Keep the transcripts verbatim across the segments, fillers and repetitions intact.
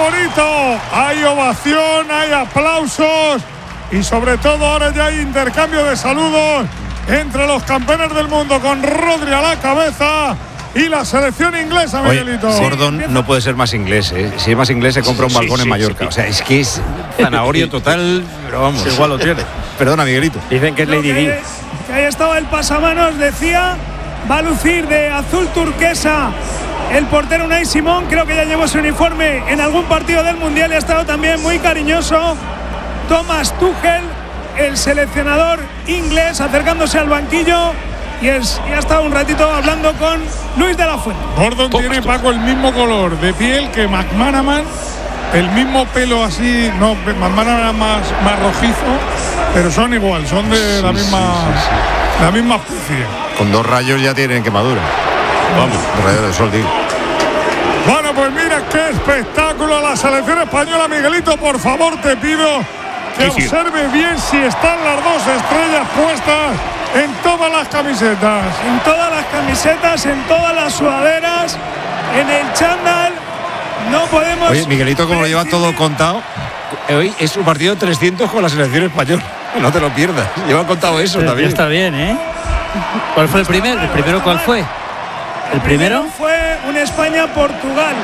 bonito! Hay ovación, hay aplausos y sobre todo ahora ya hay intercambio de saludos entre los campeones del mundo con Rodri a la cabeza y la selección inglesa, Miguelito. Oye, Gordon sí, no puede ser más inglés, ¿eh? Si es más inglés se compra un balcón sí, sí, en Mallorca. Sí, sí. O sea, es que es zanahorio total, pero vamos. Sí, igual lo tiene. Perdona, Miguelito. Dicen que es Lady Di. Que ahí estaba el pasamanos, decía, va a lucir de azul turquesa el portero Unai Simón. Creo que ya llevó su uniforme en algún partido del Mundial y ha estado también muy cariñoso Thomas Tuchel, el seleccionador inglés, acercándose al banquillo. Y, es, y ha estado un ratito hablando con Luis de la Fuente. Gordon tiene, Paco, el mismo color de piel que McManaman, el mismo pelo así, no, McManaman más, más rojizo, pero son igual, son de sí, la misma sí, sí, sí. la misma especie. Con dos rayos ya tienen quemadura. Vamos, rayos de sol, digo. Bueno, pues mira qué espectáculo la selección española. Miguelito, por favor, te pido que sí, observe sí. bien si están las dos estrellas puestas en todas las camisetas. En todas las camisetas, en todas las sudaderas, en el chándal. No podemos... Oye, Miguelito, como lo lleva todo contado, hoy es un partido trescientos con la selección española. No te lo pierdas. Lleva contado eso Pero también. Está bien, ¿eh? ¿Cuál fue el primero? ¿El primero cuál fue? ¿El, ¿El primero? primero? Fue un España-Portugal.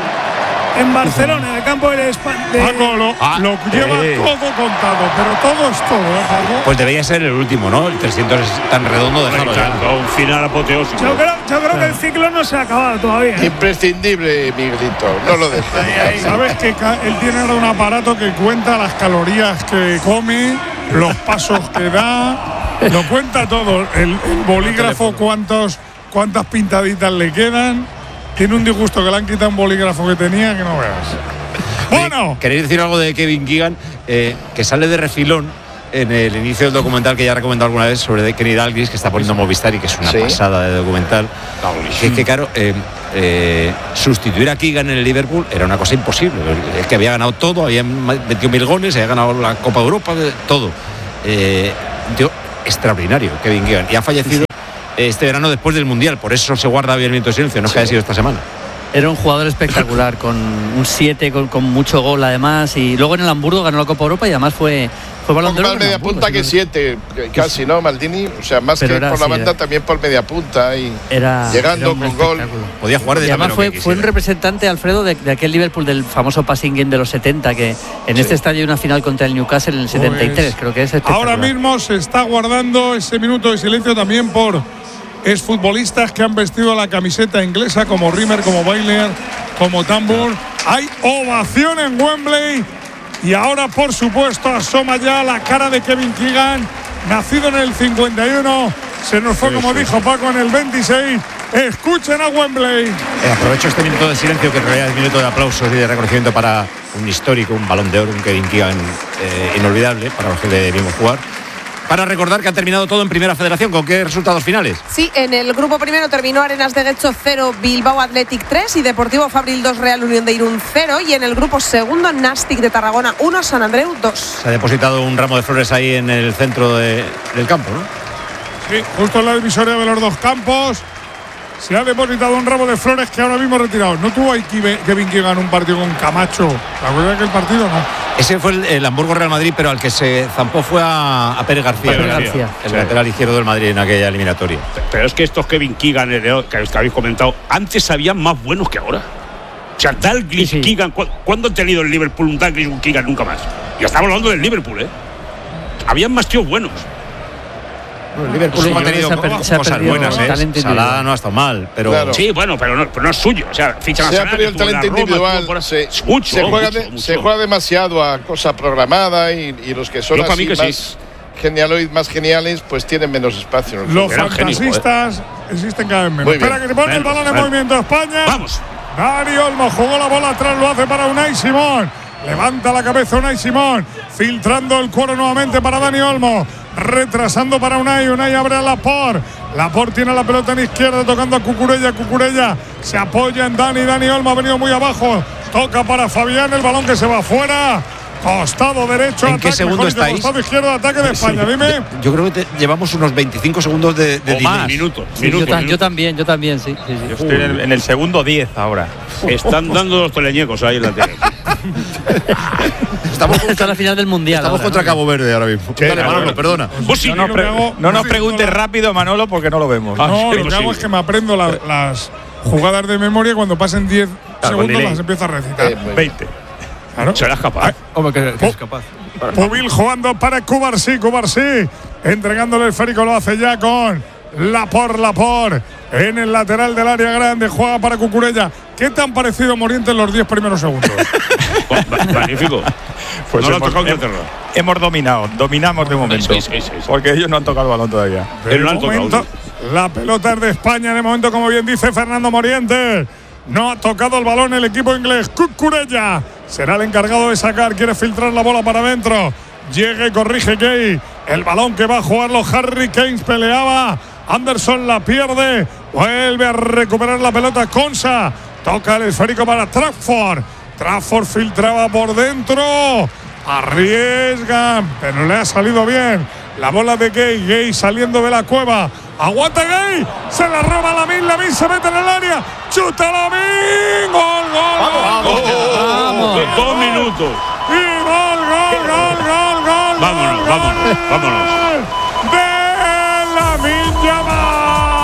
En Barcelona, en el campo de España. De... Paco, lo, ah, lo lleva eh. todo contado, pero todo es todo, ¿eh, Paco? Pues debería ser el último, ¿no? El trescientos es tan redondo, dejarlo ya. Un final apoteósico. Yo creo, yo creo que el ciclo no se ha acabado todavía. Imprescindible, Miguelito, no lo dejes. Sabes que él tiene ahora un aparato que cuenta las calorías que come, los pasos que da, lo cuenta todo. El, el bolígrafo, cuántos, cuántas pintaditas le quedan. Tiene un disgusto que le han quitado un bolígrafo que tenía que no veas. Bueno. ¿Queréis decir algo de Kevin Keegan? Eh, que sale de refilón en el inicio del documental que ya he recomendado alguna vez sobre Kenny Dalglish, que está poniendo Movistar y que es una ¿Sí? pasada de documental. Que es que, claro, eh, eh, sustituir a Keegan en el Liverpool era una cosa imposible. Es que había ganado todo, había metido mil goles, había ganado la Copa de Europa, todo. Eh, tío, extraordinario, Kevin Keegan. Y ha fallecido este verano después del Mundial, por eso se guarda bien el minuto de silencio, no es sí. que haya sido esta semana. Era un jugador espectacular, con un siete, con, con mucho gol además, y luego en el Hamburgo ganó la Copa Europa y además fue, fue Balón de Oro. Más media Hamburgo, punta que siete, casi, ¿no, Maldini? O sea, más Pero que era, por la sí, banda, era. también por media punta y era, llegando era con gol. Podía jugar de y además fue, fue un representante, Alfredo, de, de aquel Liverpool del famoso passing game de los setenta, que en sí. este estadio hay una final contra el Newcastle en el pues, setenta y tres, creo que es espectacular. Ahora mismo se está guardando ese minuto de silencio también por exfutbolistas que han vestido la camiseta inglesa, como Rimmer, como Bailey, como Tambur. Hay ovación en Wembley y ahora, por supuesto, asoma ya la cara de Kevin Keegan, nacido en el cincuenta y uno, se nos fue, sí, como sí. dijo Paco, en el veintiséis. Escuchen a Wembley. Eh, aprovecho este minuto de silencio, que en realidad es minuto de aplausos y de reconocimiento para un histórico, un Balón de Oro, un Kevin Keegan eh, inolvidable para los que le vimos jugar. Para recordar que ha terminado todo en Primera Federación. ¿Con qué resultados finales? Sí, en el grupo primero terminó Arenas de Guecho cero, Bilbao Athletic tres y Deportivo Fabril dos, Real Unión de Irún cero. Y en el grupo segundo, Nastic de Tarragona uno, San Andreu dos. Se ha depositado un ramo de flores ahí en el centro de, del campo, ¿no? Sí, justo en la divisoria de los dos campos. Se ha depositado un ramo de flores que ahora mismo retirado. No tuvo ahí Kevin Keegan un partido con Camacho. ¿Te acuerdas de aquel partido? No. Ese fue el, el Hamburgo Real Madrid, pero al que se zampó fue a, a Pérez García, Pérez García. el sí. lateral izquierdo del Madrid en aquella eliminatoria. Pero es que estos Kevin Keegan que habéis comentado, antes sabían más buenos que ahora. O sea, Dalglish, sí, sí. Keegan, ¿cuándo ha tenido el Liverpool un Dalglish y un Keegan? Nunca más. Ya estamos hablando del Liverpool, ¿eh? Habían más tíos buenos. El Liverpool sí, ha tenido cosas, cosas buenas, ¿eh? Salah no ha estado mal, pero claro. sí, bueno, pero no, pero no es suyo. O sea, ficha se nacional, ha perdido el talento Roma, individual. Por... Se, mucho, se, juega mucho, de, mucho. se juega demasiado a cosa programada y, y los que son Yo así más sí. genialoides, más geniales, pues tienen menos espacio. Los fantasistas genio, existen cada vez menos. Espera que te pone el balón en movimiento España. Vamos. Dani Olmo jugó la bola atrás, lo hace para Unai Simón. Levanta la cabeza Unai Simón, filtrando el cuero nuevamente para Dani Olmo, retrasando para Unai, Unai abre a Laporte, Laporte tiene la pelota en izquierda tocando a Cucurella, Cucurella se apoya en Dani, Dani Olmo ha venido muy abajo, toca para Fabián, el balón que se va afuera, Costado derecho, ¿En ataque, qué segundo mejor dicho, estáis? costado izquierdo, ataque de España. Dime. Yo creo que te- llevamos unos veinticinco segundos de, de O más, delay. minutos. Sí, minutos, yo, ta- minutos. yo también, yo también, sí. sí, sí. Yo estoy en el, en el segundo diez ahora. Están dando los teleñecos ahí en la tele. Estamos, Está la final del mundial. estamos ahora, contra ¿no? Cabo Verde ahora mismo. Dale, Manolo, perdona. Vos sí, No nos, pre- lo que hago- no nos sí, preguntes no, rápido, Manolo, porque no lo vemos. No, sí, lo que hago posible. es que me aprendo la- las jugadas de memoria y cuando pasen diez con segundos delay. las empiezo a recitar. Eh, muy bien. veinte. Claro. serás capaz. Hombre, que, que es capaz. Pubil jugando para Cubarsí, Cubarsí entregándole el esférico, lo hace ya con Lapor, Lapor en el lateral del área grande, juega para Cucurella. ¿Qué te han parecido Morientes los diez primeros segundos? Magnífico. Pues no lo ha hemos, tocado Inglaterra. hemos dominado, dominamos de momento. Sí, sí, sí, sí. Porque ellos no han tocado el balón todavía. De El alto momento, la pelota es de España. De momento, como bien dice Fernando Morientes, no ha tocado el balón el equipo inglés. Cucurella será el encargado de sacar. Quiere filtrar la bola para adentro. Llega y corrige Gay. El balón que va a jugar los Harry Kane peleaba. Anderson la pierde. Vuelve a recuperar la pelota Konsa. Toca el esférico para Trafford. Trafford filtraba por dentro. Arriesgan, pero le ha salido bien. La bola de Gay. Gay saliendo de la cueva. Aguanta Gay. Se la roba Lamin. Lamin se mete en el área. Chuta Lamin. Gol, gol, gol. Vamos. De dos minutos. Y gol, gol, gol, gol, gol. Vámonos, gol, vámonos, gol vámonos. De Lamin Yamal.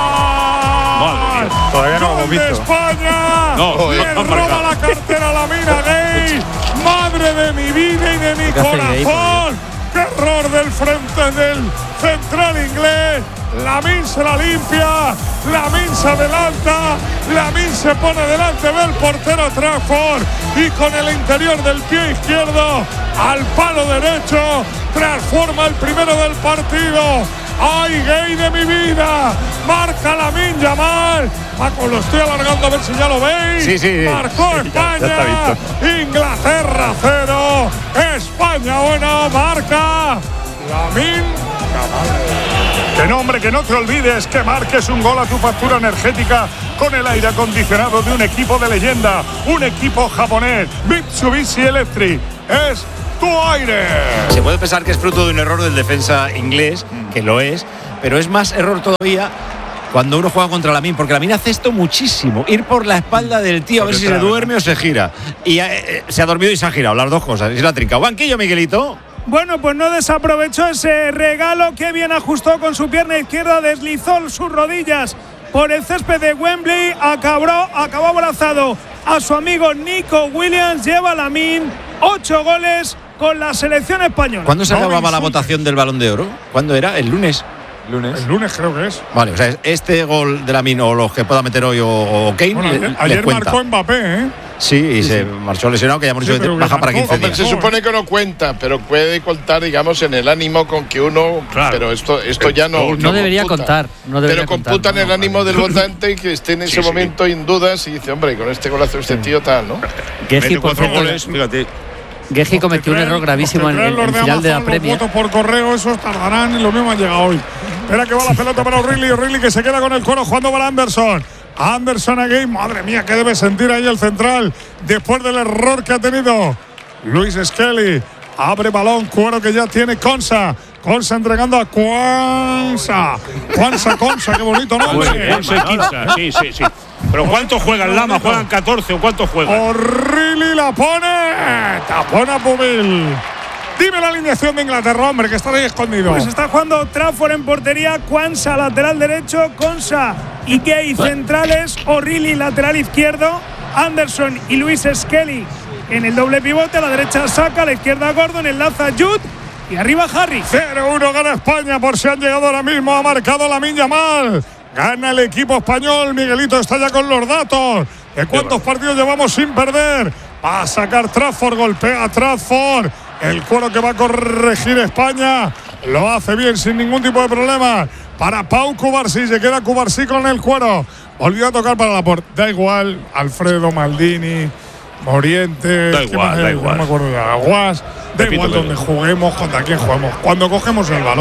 Madre mía. Todavía no lo hemos Gol de visto. España. No, Le no han roba marcado. la cartera la mina Gay. Madre de mi vida y de mi ¿Qué hace Gay, corazón. Qué error del frente del central inglés. Lamin se la limpia. Lamin se adelanta. Lamin se pone delante del portero Trafford. Y con el interior del pie izquierdo al palo derecho transforma el primero del partido. ¡Ay, Gay de mi vida! Marca Lamin Yamal. Paco, lo estoy alargando a ver si ya lo veis. Sí, sí. Marcó España. ya está Inglaterra cero. España uno. Marca Lamin Yamal. Que nombre, que no te olvides que marques un gol a tu factura energética con el aire acondicionado de un equipo de leyenda. Un equipo japonés. Mitsubishi Electric. Es tu aire. Se puede pensar que es fruto de un error del defensa inglés, que lo es, pero es más error todavía cuando uno juega contra Lamin, porque Lamin hace esto muchísimo, ir por la espalda del tío a ver si se duerme o se gira. Y eh, se ha dormido y se ha girado, las dos cosas, y se la ha trincado. Banquillo, Miguelito. Bueno, pues no desaprovechó ese regalo, que bien ajustó con su pierna izquierda, deslizó sus rodillas por el césped de Wembley, acabó, acabó abrazado a su amigo Nico Williams, lleva Lamin ocho goles con la selección española. ¿Cuándo se No me acababa la insultes. votación del Balón de Oro? ¿Cuándo era? ¿El lunes? Lunes. El lunes creo que es. Vale, o sea, este gol de Lamin o los que pueda meter hoy o, o Kane Bueno, le- ayer, les ayer cuenta. marcó Mbappé, ¿eh? Sí, y se marchó lesionado, que ya hemos Sí, dicho que pero baja que para marcó. quince Hombre, días. se supone que no cuenta, pero puede contar, digamos, en el ánimo con que uno. Claro. Pero esto, esto ya no. No debería computa. contar, no debería pero computan contar, el no, ánimo del votante y que esté en ese Sí, sí. momento en dudas y dice, hombre, con este golazo este tío tal, ¿no? Geji, Mete por cuatro cierto, goles, fíjate. Geji cometió un Los que error traen- gravísimo los en que el traen los de final de la Amazon, los Premier. votos por correo, esos tardarán y lo mismo han llegado hoy. Espera que va la pelota para O'Reilly. O'Reilly que se queda con el cuero jugando para Anderson. Anderson again. Madre mía, qué debe sentir ahí el central después del error que ha tenido Luis Skelly. Abre balón, cuero que ya tiene Konsa. Konsa entregando a Kwanza. Kwanza, Konsa, qué bonito nombre. once quince, sí, sí, sí. Pero ¿cuántos juegan Lama? ¿Juegan catorce o cuántos juegan? O'Reilly la pone. Tapona Pubil. Dime la alineación de Inglaterra, hombre, que está ahí escondido. Pues está jugando Trafford en portería, Kwanza lateral derecho, Konsa y Gay centrales, O'Reilly lateral izquierdo, Anderson y Luis Skelly en el doble pivote, a la derecha Saka, a la izquierda Gordon, enlaza Jude y arriba Harry. cero uno gana España por si han llegado ahora mismo. Ha marcado Lamin Yamal. Gana el equipo español. Miguelito está ya con los datos de cuántos partidos llevamos sin perder. Va a sacar Trafford, golpea a Trafford. El cuero que va a corregir España. Lo hace bien sin ningún tipo de problema. Para Pau Cubarsí. Se queda Cubarsí con el cuero. Volvió a tocar para Laporte. Da igual. Alfredo Maldini. Morientes. Da ¿qué igual, más da hay? igual. No me acuerdo de Aguas. Da Repito, igual pero- donde juguemos, contra quién juguemos. Cuando cogemos el balón,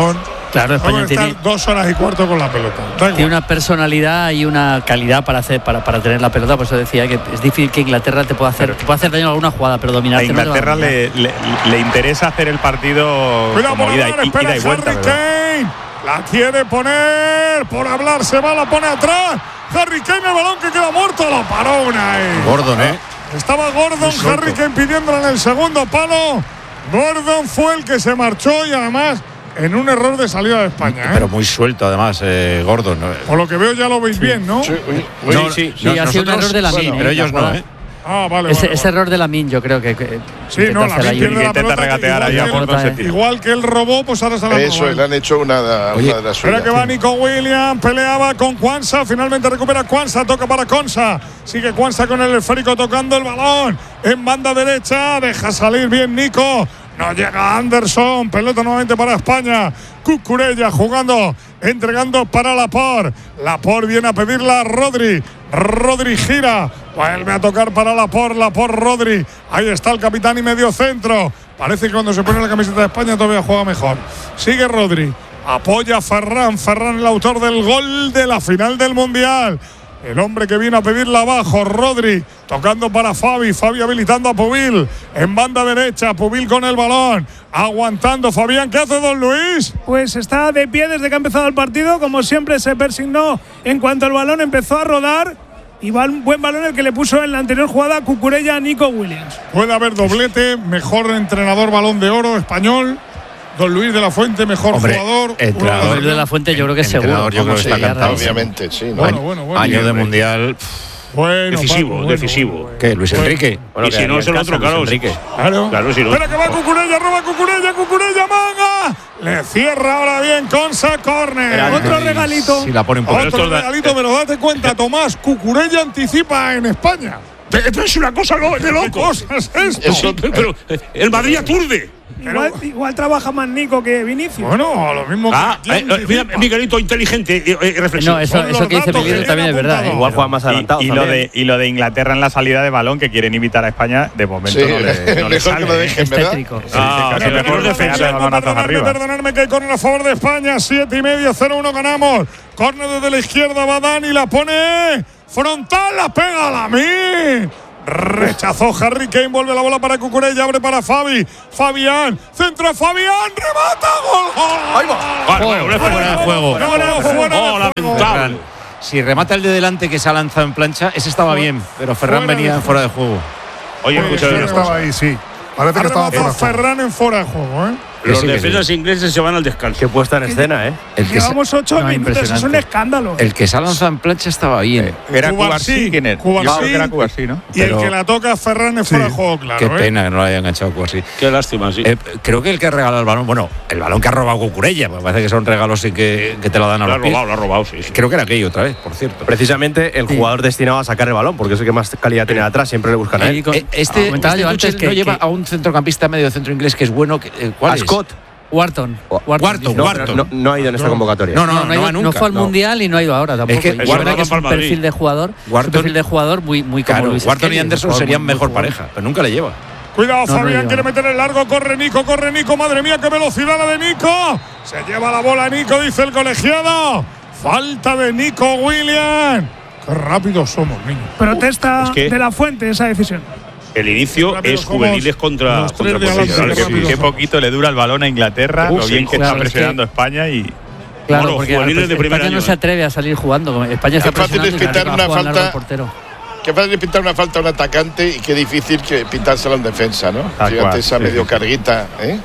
Claro, España tiene tiene dos horas y cuarto con la pelota. Tiene una personalidad y una calidad para hacer para, para tener la pelota. Por eso decía que es difícil que Inglaterra te pueda hacer, te pueda hacer daño en alguna jugada, pero dominar. A Inglaterra no le, le, le interesa hacer el partido Cuidado como ida, hablar, y, ida y vuelta. Harry Kane la quiere poner por hablar, se va, la pone atrás. Harry Kane, el balón que queda muerto, lo paró una. Gordon, ¿eh? Estaba Gordon, Harry Kane pidiéndolo en el segundo palo. Gordon fue el que se marchó y además en un error de salida de España. ¿eh? Pero muy suelto, además, eh, Gordon. Por lo que veo ya lo veis sí. bien, ¿no? Sí, uy, uy, no, sí, sí, sí ha sido un error de la bueno, Min. Pero ellos no, ¿eh? Ah, vale, ese, vale, ese vale. error de la Min, yo creo que. que sí, no, la Min pierde la pelota. Regatear ahí a igual, que él, igual que él robó, pues ahora se la Eso, le han hecho una, una Oye, de las suyas. Espera que va Nico Williams, peleaba con Quansah, finalmente recupera Quansah, toca para Quansah. Sigue Quansah con el esférico tocando el balón en banda derecha, deja salir bien Nico. No llega Anderson, pelota nuevamente para España. Cucurella jugando, entregando para Laporte. Laporte viene a pedirla a Rodri. Rodri gira, vuelve a tocar para Laporte, Laporte, Rodri. Ahí está el capitán y medio centro. Parece que cuando se pone la camiseta de España todavía juega mejor. Sigue Rodri, apoya a Ferran. Ferran, el autor del gol de la final del Mundial. El hombre que viene a pedirla abajo, Rodri, tocando para Fabi, Fabi habilitando a Pubil, en banda derecha, Pubil con el balón, aguantando, Fabián, ¿qué hace don Luis? Pues está de pie desde que ha empezado el partido, como siempre se persignó en cuanto el balón empezó a rodar, y va un buen balón el que le puso en la anterior jugada Cucurella a Nico Williams. Puede haber doblete, mejor entrenador Balón de Oro español. Don Luis de la Fuente, mejor Hombre, jugador. Entrenador Luis de la Fuente, yo creo que es seguro. Yo creo que está cantado. Obviamente, sí. ¿no? Bueno, bueno, bueno. Año de mundial. Bueno, decisivo, bueno, decisivo. Bueno, bueno. ¿Qué? ¿Luis Enrique? Bueno, y si no es el otro, claro. Enrique. Claro. Claro, si no. Espera que va Cucurella, roba Cucurella, Cucurella, manga. Le cierra ahora bien Quansah, córner. Otro regalito. Si la ponen por Otro regalito, pero date cuenta, Tomás, Cucurella anticipa en España. Esto es una cosa de ¿Qué loco. cosa es esto? Eso, pero el Madrid aturde. Igual, igual trabaja más Nico que Vinicius. Bueno, lo mismo ah, que. eh, mira, Miguelito, inteligente y eh, reflexivo. No, eso, eso que dice Miguelito también es verdad. ¿eh? Igual juega más adelantado. Y, y, lo de, y lo de Inglaterra en la salida de balón, que quieren invitar a España, de momento sí, no le, no le mejor sale. que lo dejen, Es ¿verdad? tétrico. Ah, Sí, sí, sí, mejor defensa, balonazos arriba. Perdonadme que hay córner a favor de España. Siete y medio, cero uno ganamos. Córner desde la izquierda, va Dani, la pone frontal, la pega a la mí. Rechazó Harry Kane, vuelve la bola para Cucurella, abre para Fabi. Fabián, centro Fabián, remata, gol, gol. Ahí va. Bueno, bueno, fuera de juego. Oh, lamentable. Si remata el de delante que se ha lanzado en plancha, ese estaba bien, pero Ferran venía fuera de juego. Oye, Pues escucha, sí, estaba ahí, sí. Parece que estaba fuera. Ferran en fuera de juego, ¿eh? los Sí, que defensas sí. ingleses se van al descanso. Qué puesta en escena, ¿eh? El que, se, Llevamos ocho No, minutos, es un impresionante. escándalo. el que se ha lanzado en plancha estaba bien. Era Cubarsí, Cubarsí, ¿quién era? Cubarsí. Yo creo que era Cubarsí, ¿no? Y el Pero- que la toca Ferran es fuera de juego, claro. Qué ¿eh? pena que no lo haya enganchado así. Qué lástima, sí. Eh, creo que el que ha regalado el balón, bueno, el balón que ha robado Cucurella, me parece que son regalos sí que, que te lo dan a lo ha los pies. robado, lo ha robado, sí, sí. Creo que era aquello otra vez, por cierto. Precisamente el jugador destinado a sacar el balón, porque es el que más calidad tiene atrás, siempre le buscan a Ahí él. con- Eh, este comentaba este yo antes Tuchel que- no lleva que- a un centrocampista medio centro inglés que es bueno. Que, eh, ¿Cuál A es? Scott. Wharton. Wharton, dice. No, Wharton. no, no ha ido en esta convocatoria. No, no, No, no, no, ha ido- va no nunca. fue al No. mundial y no ha ido ahora tampoco. Es que Y la Wharton verdad que es va un para el perfil Madrid. de jugador, es un Wharton- perfil de jugador muy, muy como Claro, Luis Wharton y Skelly, Anderson un jugador serían muy- muy mejor jugador. pareja, pero nunca le lleva. Cuidado, No, no Fabián lleva. quiere meter el largo, corre Nico, corre Nico, madre mía, qué velocidad la de Nico. Se lleva la bola Nico, dice el colegiado. Falta de Nico Williams. Qué rápidos somos, niños. Protesta Es que- de la Fuente esa decisión. El inicio Rápido, es somos juveniles contra, los contra tres de adelante, profesionales. qué Qué, rápido qué son. poquito le dura el balón a Inglaterra, Uh, lo sí, bien que claro, está es que- presionando España y Claro, Bueno, porque juveniles pues, de primer España año, no se ¿eh? atreve a salir jugando. como España está Qué fácil presionando es y la pitar arriba una juegan al falta. portero. Qué fácil es pintar una falta a un atacante y qué difícil que pintársela a un defensa, ¿no? Tal Fíjate cual, esa sí, medio sí. carguita, ¿eh?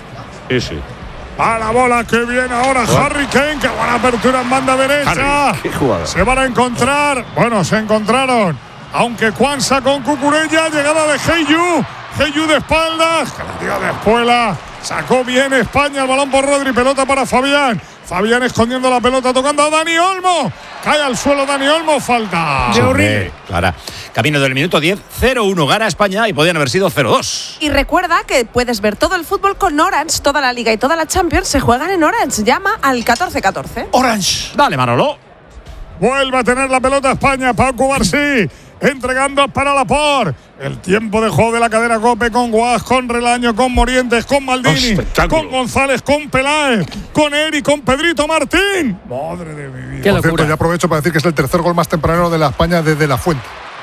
Sí, sí. A la bola que viene ahora Harry Kane, que buena apertura en banda derecha. Qué jugador. Se van a encontrar, bueno, se encontraron. Aunque Quansah con Cucurella, llegada de Heyu. Heyu de espaldas, que la dio de espuela. Sacó bien España el balón por Rodri, pelota para Fabián. Fabián escondiendo la pelota, tocando a Dani Olmo. Cae al suelo Dani Olmo, falta. De Hombre, Clara. Camino del minuto diez, cero uno gana España y podían haber sido cero dos. Y recuerda que puedes ver todo el fútbol con Orange. Toda la Liga y toda la Champions se juegan en Orange. Llama al catorce catorce. Orange. Dale, Manolo. Vuelve a tener la pelota España, Pau Cubarsí. entregando para Laporte. El tiempo de juego de la cadena COPE con Guas, con Relaño, con Morientes, con Maldini, con González, con Peláez, con Eri, con Pedrito Martín. Madre de mi vida. Por cierto, ya aprovecho para decir que es el tercer gol más tempranero de la España desde La Fuente.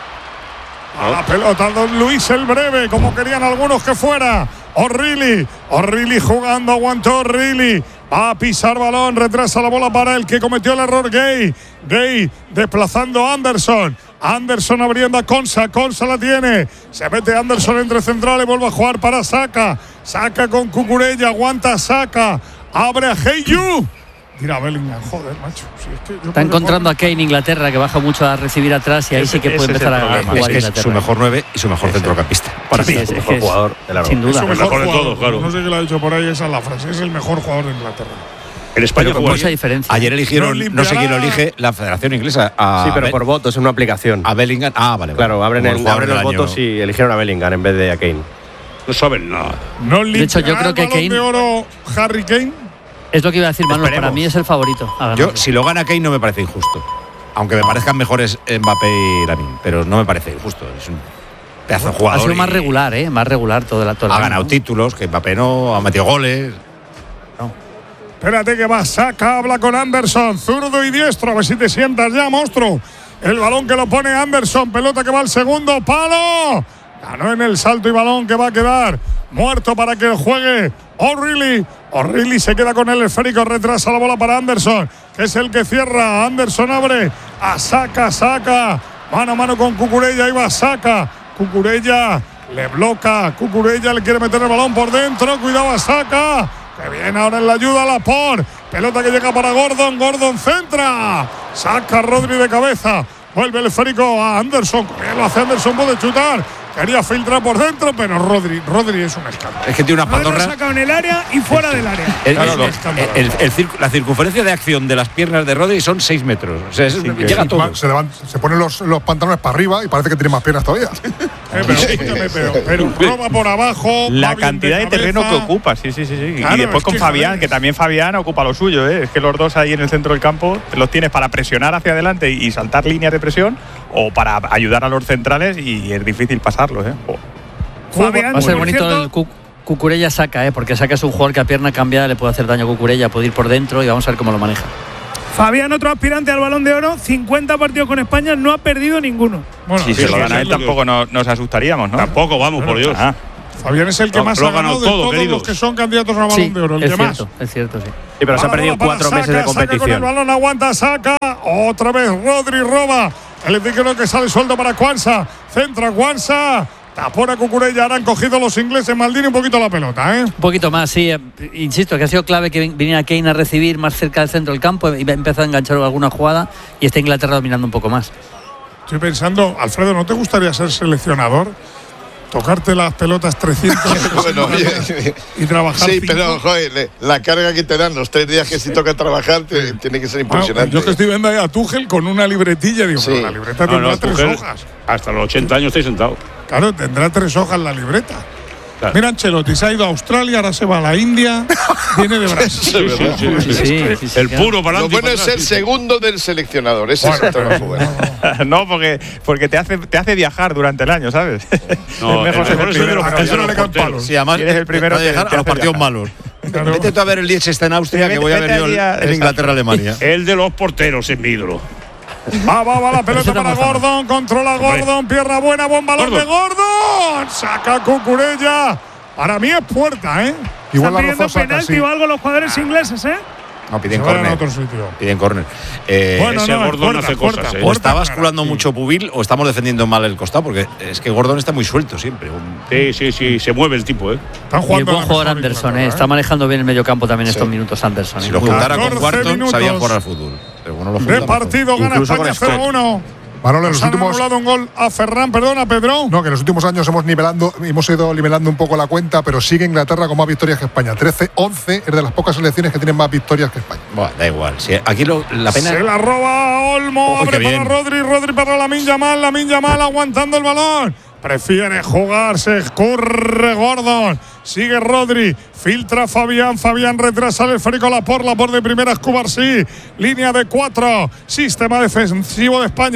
A la pelota, Don Luis el Breve, como querían algunos que fuera. O'Reilly, O'Reilly jugando, aguantó O'Reilly. Va a pisar balón, retrasa la bola para el que cometió el error Gay. Gay desplazando a Anderson. Anderson abriendo a Consa, Consa la tiene. Se mete Anderson entre centrales, vuelve a jugar para Saka. Saka con Cucurella, aguanta Saka. Abre a Heyu. Tira Bellingham, joder, macho. Si es que Está encontrando a Kane Inglaterra, que baja mucho a recibir atrás y ahí ese, sí que puede empezar a jugar. Es que es su mejor nueve y su mejor ese. centrocampista. Para sí, mí, es, es el mejor jugador de la Sin duda. Es el mejor, mejor de todos, claro. No sé qué lo ha dicho por ahí, esa es la frase. Es el mejor jugador de Inglaterra. En España con mucha diferencia. Ayer eligieron, no, no sé quién lo elige, la Federación Inglesa. A sí, pero por votos, en una aplicación. A Bellingham. Ah, vale. Claro, abren, el, abren los año. votos y eligieron a Bellingham en vez de a Kane. No saben nada. No de hecho, yo creo que Kane. de oro Harry Kane. Es lo que iba a decir, Manuel. Para mí es el favorito. Yo, si lo gana Kane, no me parece injusto. Aunque me parezcan mejores Mbappé y Lamine, pero no me parece injusto. Es un pedazo de jugador. Ha sido más regular, ¿eh? Más regular todo el acto. Ha ganado ¿no? títulos, que Mbappé no, ha metido goles. No. Espérate que va, Saka, habla con Anderson, zurdo y diestro, a ver si te sientas ya, monstruo. El balón que lo pone Anderson, pelota que va al segundo palo. Ganó en el salto y balón que va a quedar muerto para que juegue O'Reilly. O'Reilly se queda con el esférico, retrasa la bola para Anderson, que es el que cierra. Anderson abre a Saka, Saka. Mano a mano con Cucurella, ahí va Saka. Cucurella le bloca, Cucurella le quiere meter el balón por dentro, cuidado a Saka. Que viene ahora en la ayuda a Laporte. Pelota que llega para Gordon, Gordon centra. Saca Rodri de cabeza. Vuelve el esférico a Anderson. Bien lo hace Anderson, puede chutar. Quería filtrar por dentro, pero Rodri, Rodri es un escándalo. Es que tiene unas Rodri patorras. lo ha sacado en el área y fuera del área. El, claro, el, el, el, el, la circunferencia de acción de las piernas de Rodri son seis metros. O sea, es, sí, llega sí, todo. Se, levanta, se ponen los, los pantalones para arriba y parece que tiene más piernas todavía. eh, pero, escúchame, pero, pero roba por abajo. La cantidad de, de terreno que ocupa, sí, sí, sí. sí. Claro, y después con que Fabián, joder. que también Fabián ocupa lo suyo. ¿eh? Es que los dos ahí en el centro del campo los tienes para presionar hacia adelante y saltar líneas de presión o para ayudar a los centrales y es difícil pasarlos. ¿eh? Oh. Fabián, va a ser bonito cierto, el cu Cucurella Saka, ¿eh? Porque Saka es un jugador que a pierna cambiada le puede hacer daño a Cucurella, puede ir por dentro y vamos a ver cómo lo maneja. Fabián, otro aspirante al Balón de Oro, cincuenta partidos con España, no ha perdido ninguno. Bueno, si sí, se lo gana él tampoco nos, nos asustaríamos, ¿no? Tampoco, vamos, bueno, por Dios. Ah. Fabián es el que no, más ha ganado de todo, todos queridos. los que son candidatos al Balón sí, de Oro. El es que cierto, más. es cierto, sí. Sí, pero se ha perdido cuatro meses Saka, de competición. Saka con el balón, aguanta Saka. Otra vez Rodri roba. El indicador que sale suelto para Cuanza. Centra Cuanza. Tapona Cucurella, ahora han cogido los ingleses. Maldini un poquito la pelota, ¿eh? Un poquito más, sí. Insisto, que ha sido clave que viniera Kane a recibir más cerca del centro del campo y empezó a enganchar alguna jugada y está Inglaterra dominando un poco más. Estoy pensando, Alfredo, ¿no te gustaría ser seleccionador? Tocarte las pelotas trescientas bueno, oye, y trabajar. Sí, cinco. pero joder, la carga que te dan los tres días que si toca trabajar te, tiene que ser impresionante. Bueno, yo que estoy viendo ahí a Tuchel con una libretilla, digo, sí. pero la libreta no, tendrá no, tres Tuchel, hojas. Hasta los ochenta años estoy sentado. Claro, tendrá tres hojas la libreta. Claro. Mira, Ancelotti se ha ido a Australia, ahora se va a la India, viene de Brasil. Sí, sí, sí, sí, sí, sí, sí, sí, sí, el puro para Lo bueno es ser segundo del seleccionador, ese bueno, es el trabajo bueno. No, porque, porque te, hace, te hace viajar durante el año, ¿sabes? No, es mejor ser el primero. Eso no le caen palos. Sí, además, eres el primero de dejar a los partidos malos. Claro. Vete tú a ver el Liechtenstein en Austria, que voy a ver yo en Inglaterra-Alemania. El de los porteros en mi ídolo. Va, va, va la pelota para Gordon, controla Gordon, pierna buena, buen balón Gordon. de Gordon, saca Cucurella. Para mí es puerta, ¿eh? Igual están pidiendo penalti o algo los jugadores ingleses, ¿eh? No, piden córner. Piden córner. Eh, bueno, ese no, Gordon puerta, hace puerta, cosas. Puerta, ¿eh? O está basculando sí. mucho Pubil o estamos defendiendo mal el costado, porque es que Gordon está muy suelto siempre. Sí, sí, sí, se mueve el tipo, ¿eh? Están jugando y buen jugador Anderson, ¿eh? Está manejando bien el medio campo también sí. estos minutos Anderson. Si ¿eh? lo juntara con Cuarton, sabía jugar al fútbol. Pero bueno, lo de partido gana España cero uno. Manolo, en los últimos han anulado un gol a Ferran, perdona, Pedro. No, que en los últimos años hemos nivelando, hemos ido nivelando un poco la cuenta, pero sigue Inglaterra con más victorias que España. trece once es de las pocas selecciones que tienen más victorias que España. Bueno, da igual. Si aquí lo, la pena se la roba Olmo, oh, abre para Rodri, Rodri para Lamine Yamal, Lamine Yamal aguantando el balón. Prefiere jugar, se escurre Gordon. Sigue Rodri, filtra Fabián, Fabián retrasa el esférico Laporte, Laporte de primeras, Cubarsí, línea de cuatro, sistema defensivo de España.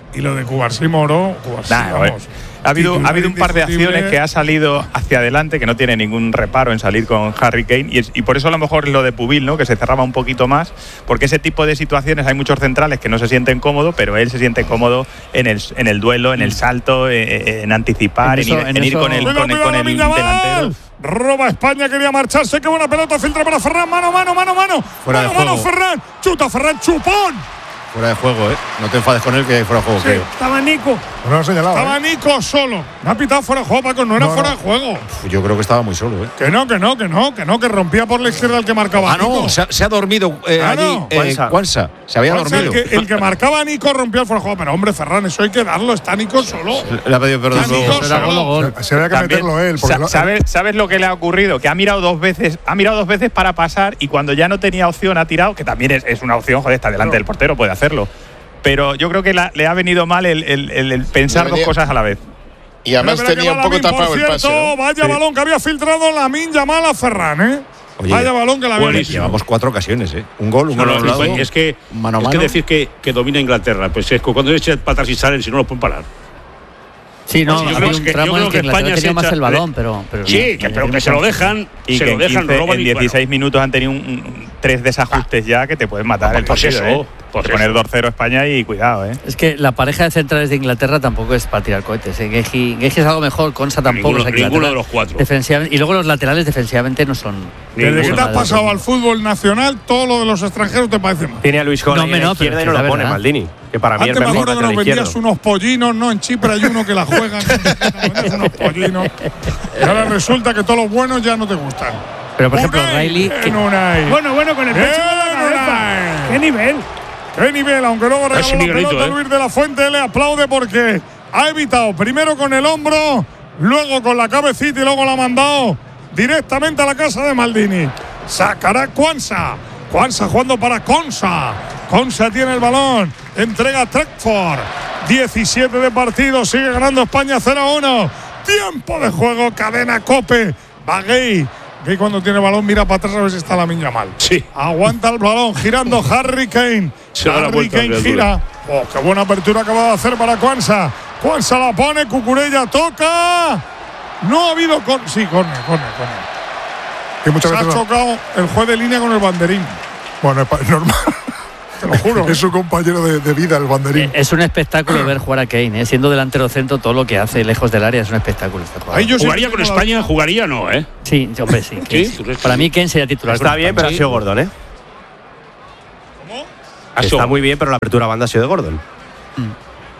Y lo de Cubarsí Moro, Cubarsí, nah, vamos. Ha habido, ha habido un par de acciones que ha salido hacia adelante, que no tiene ningún reparo en salir con Harry Kane, y, es, y por eso a lo mejor lo de Pubil, ¿no? Que se cerraba un poquito más, porque ese tipo de situaciones hay muchos centrales que no se sienten cómodos, pero él se siente cómodo en el, en el duelo, en el salto, eh, en anticipar, en, eso, en ir, en ir con el, con el, con el delantero. Roba España, quería marcharse, qué buena pelota, filtra para Ferran, mano, mano, mano, mano. Fuera mano, de juego. mano, Ferran, chuta, Ferran, chupón. Fuera de juego, ¿eh? No te enfades con él, que fuera de juego, sí, creo. Estaba Nico. No lo ha señalado. Estaba ¿eh? Nico solo. Me ha pitado fuera de juego, Paco. No era no, fuera no. de juego. Uf, yo creo que estaba muy solo, ¿eh? Que no, que no, que no, que no, que rompía por la izquierda el que marcaba. Ah, no, se ha, se ha dormido eh, ah, allí. No. Eh, Cuansa. Se había Cuansa, dormido. El que, el que marcaba a Nico rompía el fuera de juego. Pero hombre, Ferran, eso hay que darlo. Está Nico solo. Le ha pedido perdón. Nico solo. Gol. Se había que También, meterlo él. Sa ¿sabes, ¿Sabes lo que le ha ocurrido? Que ha mirado dos veces, ha mirado dos veces para pasar y cuando ya no tenía opción ha tirado, que también es, es una opción, joder, está delante no. del portero, puede hacerlo. Pero yo creo que la, le ha venido mal el, el, el, el pensar dos cosas a la vez. Y además tenía un poco tapado el pase. ¿no? Vaya sí. balón que había filtrado Lamine Yamal a Ferran, ¿eh? Oye, vaya balón que la había metido. Llevamos cuatro ocasiones, ¿eh? Un gol, un no, gol no, lado, es que mano a es mano. que decir que, que domina Inglaterra, pues es que cuando echen para atrás y salen, si no lo pueden parar. Sí, no, pues yo creo que, yo creo que España tenía más el balón, pero, pero sí, que, pero que se lo dejan y se que lo dejan, quince, roban en dieciséis bueno. minutos han tenido un, un, tres desajustes ah. ya que te pueden matar ah, el partido, eso, ¿eh? Pues poner dos cero España y cuidado, ¿eh? Es que la pareja de centrales de Inglaterra tampoco es para tirar cohetes, ¿eh? Geji es algo mejor, Konsa tampoco. Ninguno, es ninguno de los cuatro. Defensivamente, y luego los laterales defensivamente no son. Desde que te has pasado al fútbol nacional, todo lo de los extranjeros te parece mal. Tiene a Luis Conde no, en la izquierda y no lo pone Maldini. Que para mí Antes es mejor me acuerdo que nos vendías unos pollinos, ¿no? En Chipre hay uno que la juega, unos pollinos. Y ahora resulta que todos los buenos ya no te gustan. Pero por ejemplo, Riley. Que... Bueno, bueno, con el pecho de la cabeza. ¿Qué nivel? ¿Qué nivel? Aunque luego regaló la pelota ¿eh? Luis de la Fuente, le aplaude porque ha evitado primero con el hombro, luego con la cabecita y luego la ha mandado directamente a la casa de Maldini. Sacará Cuansa. Cuansa jugando para Konsa. Konsa tiene el balón. Entrega a Trekford. diecisiete de partido. Sigue ganando España cero a uno. Tiempo de juego. Cadena Cope. Va Gay. Gay cuando tiene el balón mira para atrás a ver si está Lamine Yamal. Sí. Aguanta el balón. Girando Harry Kane. Se Harry Kane gira. Oh, qué buena apertura acaba de hacer para Cuansa. Cuansa la pone. Cucurella toca. No ha habido. Con... Sí, corner, corner, corner. Que muchas Se veces ha chocado no. el juez de línea con el banderín. Bueno, es normal. Te lo juro. Es su compañero de, de vida, el banderín. Es un espectáculo ver jugar a Kane, ¿eh? Siendo delantero centro, todo lo que hace lejos del área es un espectáculo. Este jugador. Yo ¿Jugaría con España? La... ¿Jugaría no, eh? Sí, hombre, sí. ¿Sí? Para mí, Kane sería titular. Está bien, pero ha sido Gordon, ¿eh? ¿Cómo? Está muy bien, pero la apertura banda ha sido de Gordon. Mm.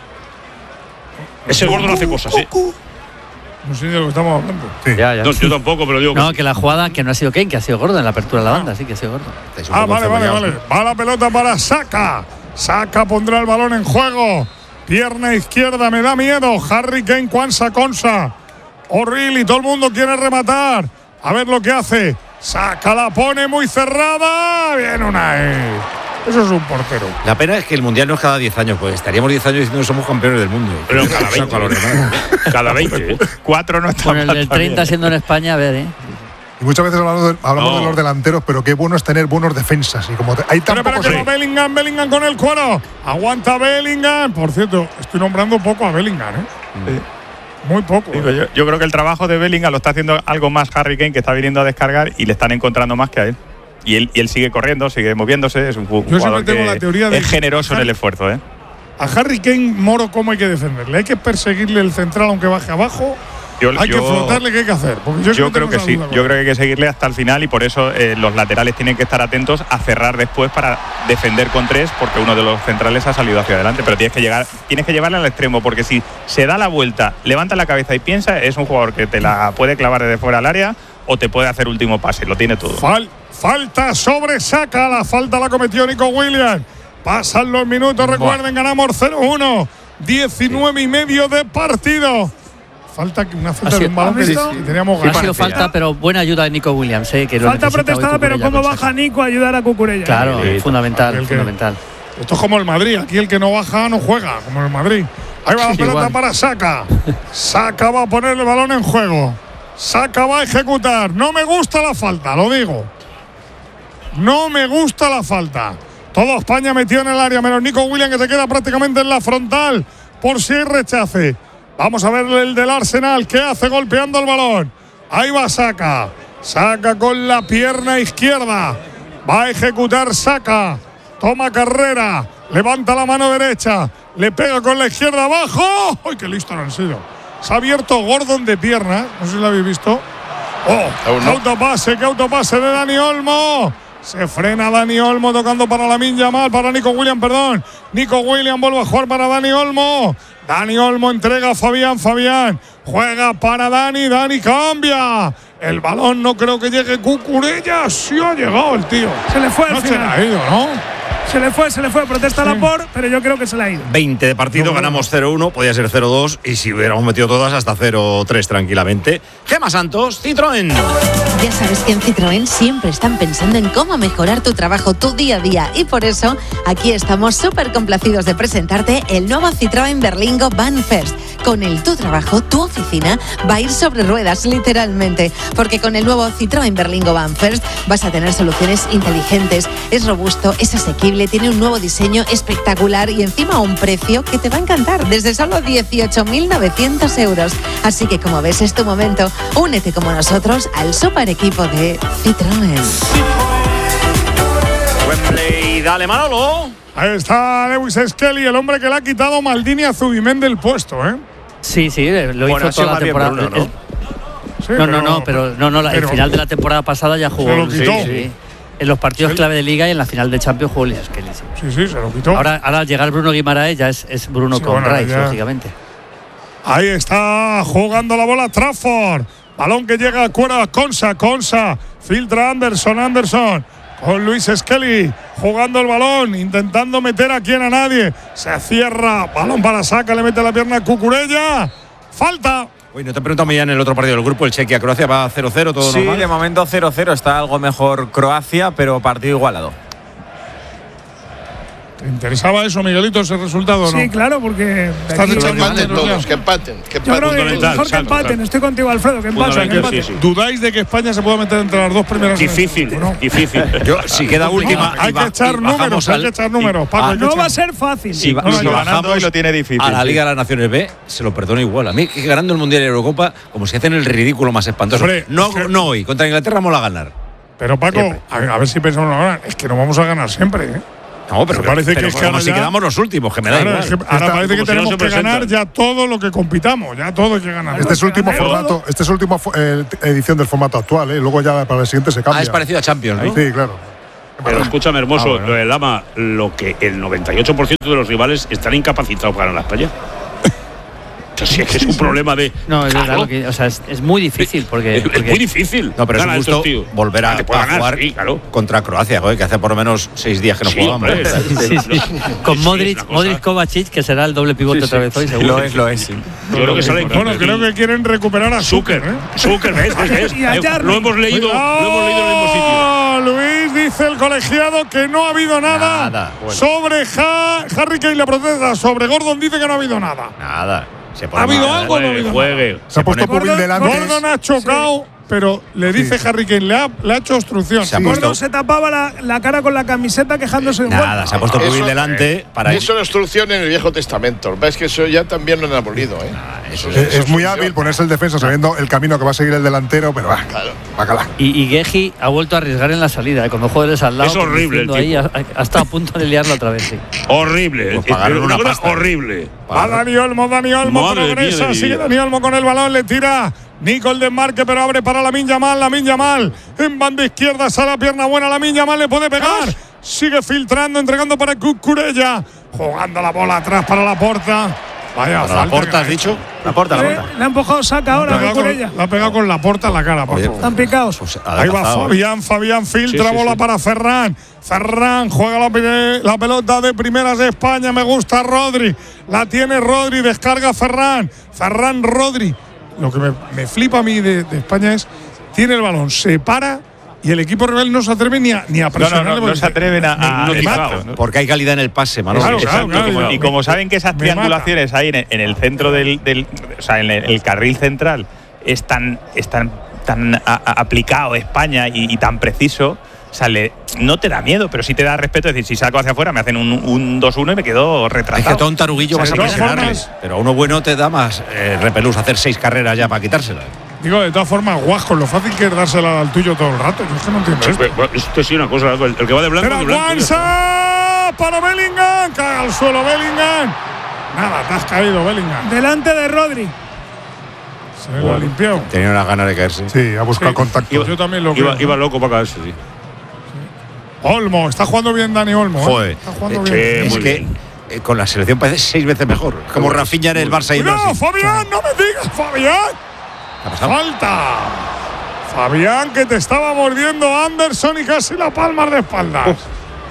Ese Gordon hace cosas, ¿eh? No sé de lo que estamos hablando. Sí. Ya, ya. No, yo tampoco, pero digo. No, que la jugada que no ha sido Kane, que ha sido Gordon en la apertura de la banda, sí que ha sido Gordon. Ah, vale, vale, vale. Va la pelota para Saka. Saka pondrá el balón en juego. Pierna izquierda, me da miedo. Harry Kane, Cuansa, Konsa. O'Reilly, todo el mundo quiere rematar. A ver lo que hace. Saka la pone muy cerrada. Bien, Unai. Eso es un portero. La pena es que el Mundial no es cada diez años, pues estaríamos diez años diciendo que somos campeones del mundo. Pero cada veinte. Cada veinte. ¿eh? Cuatro no está Con el del treinta siendo en España, a ver, ¿eh? Y muchas veces hablamos, de, hablamos no. de los delanteros, pero qué bueno es tener buenos defensas. Y como te, hay tan pero, pero que va Bellingham, Bellingham con el cuero. Aguanta Bellingham. Por cierto, estoy nombrando poco a Bellingham, ¿eh? Sí. Muy poco. Digo, ¿eh? yo, yo creo que el trabajo de Bellingham lo está haciendo algo más Harry Kane, que está viniendo a descargar y le están encontrando más que a él. Y él, y él sigue corriendo, sigue moviéndose. Es un jugador que la teoría de es generoso Harry, en el esfuerzo, ¿eh? A Harry Kane, Moro, ¿cómo hay que defenderle? ¿Hay que perseguirle el central aunque baje abajo? Yo, ¿Hay yo, que flotarle? ¿Qué hay que hacer? Yo, yo creo que sí. Yo creo que hay que seguirle hasta el final y por eso eh, los laterales tienen que estar atentos a cerrar después para defender con tres, porque uno de los centrales ha salido hacia adelante. Pero tienes que llegar, tienes que llevarle al extremo, porque si se da la vuelta, levanta la cabeza y piensa, es un jugador que te la puede clavar desde fuera al área o te puede hacer último pase. Lo tiene todo. Fal, falta sobre Saka. La falta la cometió Nico Williams. Pasan los minutos. Recuerden, ganamos cero uno. diecinueve y medio de partido. Falta una falta de un balón que sí, sí, teníamos ganas. Ha sido falta, pero buena ayuda de Nico Williams. Eh, que falta protestada, pero cómo baja Nico a ayudar a Cucurella. Claro, eh. es fundamental, que, fundamental. Esto es como el Madrid. Aquí el que no baja no juega, como el Madrid. Ahí va la pelota igual para Saka. Saka va a poner el balón en juego. Saka va a ejecutar. No me gusta la falta, lo digo. No me gusta la falta. Toda España metió en el área, menos Nico Williams, que se queda prácticamente en la frontal por si hay rechace. Vamos a ver el del Arsenal, que hace golpeando el balón. Ahí va Saka. Saka con la pierna izquierda. Va a ejecutar Saka. Toma carrera. Levanta la mano derecha. Le pega con la izquierda abajo. ¡Ay, qué listo han sido! Se ha abierto Gordon de pierna. No sé si lo habéis visto. ¡Oh! ¡Qué autopase! ¡Qué autopase de Dani Olmo! Se frena Dani Olmo tocando para Lamine Yamal, para Nico Williams, perdón. Nico Williams vuelve a jugar para Dani Olmo. Dani Olmo entrega a Fabián, Fabián juega para Dani, Dani cambia. El balón no creo que llegue Cucurella. Sí ha llegado el tío. Se le fue al no final. Se le ha ido, ¿no? Se le fue, se le fue. Protesta Sí. Laporte, pero yo creo que se le ha ido. veinte de partido, No, ganamos cero uno, podía ser cero dos y si hubiéramos metido todas hasta cero tres tranquilamente. Gema Santos, Citroën. Ya sabes que en Citroën siempre están pensando en cómo mejorar tu trabajo, tu día a día. Y por eso aquí estamos súper complacidos de presentarte el nuevo Citroën Berlingo Van First. Con el tu trabajo, tu oficina va a ir sobre ruedas, literalmente. Porque con el nuevo Citroën Berlingo Van First vas a tener soluciones inteligentes. Es robusto, es asequible, tiene un nuevo diseño espectacular y encima un precio que te va a encantar. Desde solo dieciocho mil novecientos euros. Así que como ves, es tu momento. Únete como nosotros al super equipo de Citroën. Wembley, dale Manolo. Ahí está Lewis Skelly, el hombre que le ha quitado Maldini a Zubimendi del puesto, ¿eh? Sí, sí, lo Bueno, ha hizo sido toda la más bien temporada. Bruno, ¿no? El- Sí, No, no, no, pero no, no, la- el pero- final de la temporada pasada ya jugó. Se lo quitó. Sí, sí. En los partidos clave de Liga y en la final de Champions jugó Luis Skelly. Sí. Sí, sí, se lo quitó. Ahora, ahora al llegar Bruno Guimaraes ya es, es Bruno Sí, con bueno, Rice, ya- lógicamente. Ahí está jugando la bola Trafford. Balón que llega a cuerda Consa, Consa. Filtra Anderson, Anderson. Con Luis Skelly jugando el balón, intentando meter a quien a nadie. Se cierra, balón para Saka, le mete la pierna a Cucurella. Falta. Uy, no te he preguntado ya en el otro partido del grupo, el Chequia-Croacia va cero cero, todo Sí, normal. de momento cero cero, está algo mejor Croacia, pero partido igualado. ¿Te interesaba eso, Miguelito, ese resultado o no? Sí, claro, porque. de Estás aquí- Que echando empaten manos ya. todos, que empaten. Que Yo creo empaten. que Fundamental, mejor que exacto, empaten. claro. Estoy contigo, Alfredo, que empaten. que Fundamental, empaten. sí, sí. ¿Dudáis de que España se pueda meter entre las dos primeras? en el Difícil, grupo, ¿no? difícil. Yo, si queda última. Hay y que ba- echar y bajamos números, hay al- que echar números. Paco, Ah, hay que No echar- va a ser fácil. Si, ba- No, si no, bajamos ganando y lo tiene difícil. a la sí. Liga de las Naciones B, se lo perdono igual. A mí, que ganando el Mundial y la Eurocopa, como si hacen el ridículo más espantoso. Hombre, no, es que- no hoy, contra Inglaterra vamos a ganar. Pero Paco, Siempre. a, a ver si pensamos ahora, es que no vamos a ganar siempre, ¿eh? No, pero, Pues parece pero que es que como ahora si ya- quedamos los últimos, que me da Claro, igual. es que ahora parece que como si no tenemos se que ganar presentan. ya todo lo que compitamos, ya todo hay que ganar. Este es el último Pero- formato, este es el último fo- eh, edición del formato actual, ¿eh? Luego ya para el siguiente se cambia. Ah, es parecido a Champions, ¿no? Sí, claro. Pero escúchame, hermoso, Ah, bueno. lo de Lama, lo que el noventa y ocho por ciento de los rivales están incapacitados para ganar a España. O sea, si es que es un problema de. No, es Claro. verdad, lo que- o sea, es, es muy difícil porque. Es, es porque- muy difícil. No, pero es un ganar a estos gusto tíos. volver a, Ah, te puede a ganar, jugar sí, claro. contra Croacia, joder, que hace por lo menos seis días que no Sí, jugamos. hombre, Sí, sí. Con Sí, Modric, es una cosa. Modric Kovacic, que será el doble pivote otra vez hoy, seguro. Lo es, lo es. Sí. Yo creo que sale. Bueno, creo que quieren recuperar a Zucker, Zucker. ¿eh? Zucker, ¿ves? ¿ves? ¿ves? Y a Eh, Jarry. Lo hemos leído, lo hemos leído en el mismo sitio. ¡Oh! Luis dice el colegiado que no ha habido nada, Nada, bueno. sobre Ha- Harry Kane, la protesta. Sobre Gordon dice que no ha habido nada. Nada. Se pone ¿Ha habido mal. algo o no ha Juegue, habido juegue. Se ha puesto pone- Pubil delante. Gordon ha chocado, pero le dice Harry Kane, le ha, le ha hecho obstrucción. Se ha Sí. puesto- Gordon se tapaba la, la cara con la camiseta quejándose de un Nada, gol. se ha puesto Eso, Pubil delante para ir. Eso es obstrucción en el Viejo Testamento. Ves que eso ya también lo han abolido, ¿eh? Eso Es, es muy hábil ponerse el defensa sabiendo el camino que va a seguir el delantero, pero va, Claro. bacala. Y, y Geji ha vuelto a arriesgar en la salida, ¿eh? Cuando jugadores al lado. Es horrible el conduciendo ahí, tipo. ha, ha estado a punto de liarlo otra vez, sí. Horrible. Pues pagaron Eh, una cosa pasta. horrible. Va Dani Olmo, Dani Olmo Madre mía progresa, de mi sigue vida. Dani Olmo con el balón, le tira Nico el desmarque, pero abre para Lamine Yamal, Lamine Yamal en banda izquierda, sale a pierna buena, Lamine Yamal le puede pegar, sigue filtrando, entregando para Cucurella, jugando la bola atrás para la porta. Vaya, Para la falta porta, que has ha dicho. La porta, la Eh, porta. Le ha empujado Saca La ha ahora, pegado con ella. con, la ha pegado con la porta en la cara, por Oye, favor. Están picados. Pues Ahí va adelgazado, ¿eh? Fabián, Fabián filtra Sí, sí, bola sí. para Ferran. Ferran juega la, pe- la pelota de primeras de España. Me gusta Rodri. La tiene Rodri, descarga Ferran. Ferran Rodri. Lo que me, me flipa a mí de, de España es, tiene el balón, se para y el equipo rival no se atreve ni a, ni a No, no, presionarle. no, no porque se atreven a. a- No, exacto, no. ¿no? Porque hay calidad en el pase, Manolo. Claro, Exacto, claro, como- claro. y como saben que esas Me triangulaciones ahí en el, en el centro del, del- o sea, en el, el carril central es tan, es tan, tan a- a- aplicado España y, y tan preciso, sea, le, no te da miedo, pero sí te da respeto. Es decir, si salgo hacia afuera, me hacen un, un dos uno y me quedo retrasado. Es que a todo un taruguillo vas a presionarles. Pero a uno bueno te da más eh, repelús hacer seis carreras ya para quitársela. Digo, de todas formas, Guasco, lo fácil que es dársela al tuyo todo el rato. Yo es que no entiendo sí, esto. Esto sí una cosa, el, el que va de blanco. Pero de blanco Guanza para Bellingham, cae al suelo Bellingham. Nada, te has caído, Bellingham. Delante de Rodri. Se bueno, lo ha limpiado. Tenía unas ganas de caerse. Sí, ha buscado sí. contacto. Iba, Yo también lo iba, creo. Iba loco para caerse, sí. Olmo, está jugando bien Dani Olmo. Joder. ¿eh? Está jugando eh, bien. Eh, es que eh, con la selección parece seis veces mejor. Como Rafinha en el Barça y no, Fabián, no me digas, Fabián. Falta. Fabián, que te estaba mordiendo Anderson y casi la palma de espaldas. Uf.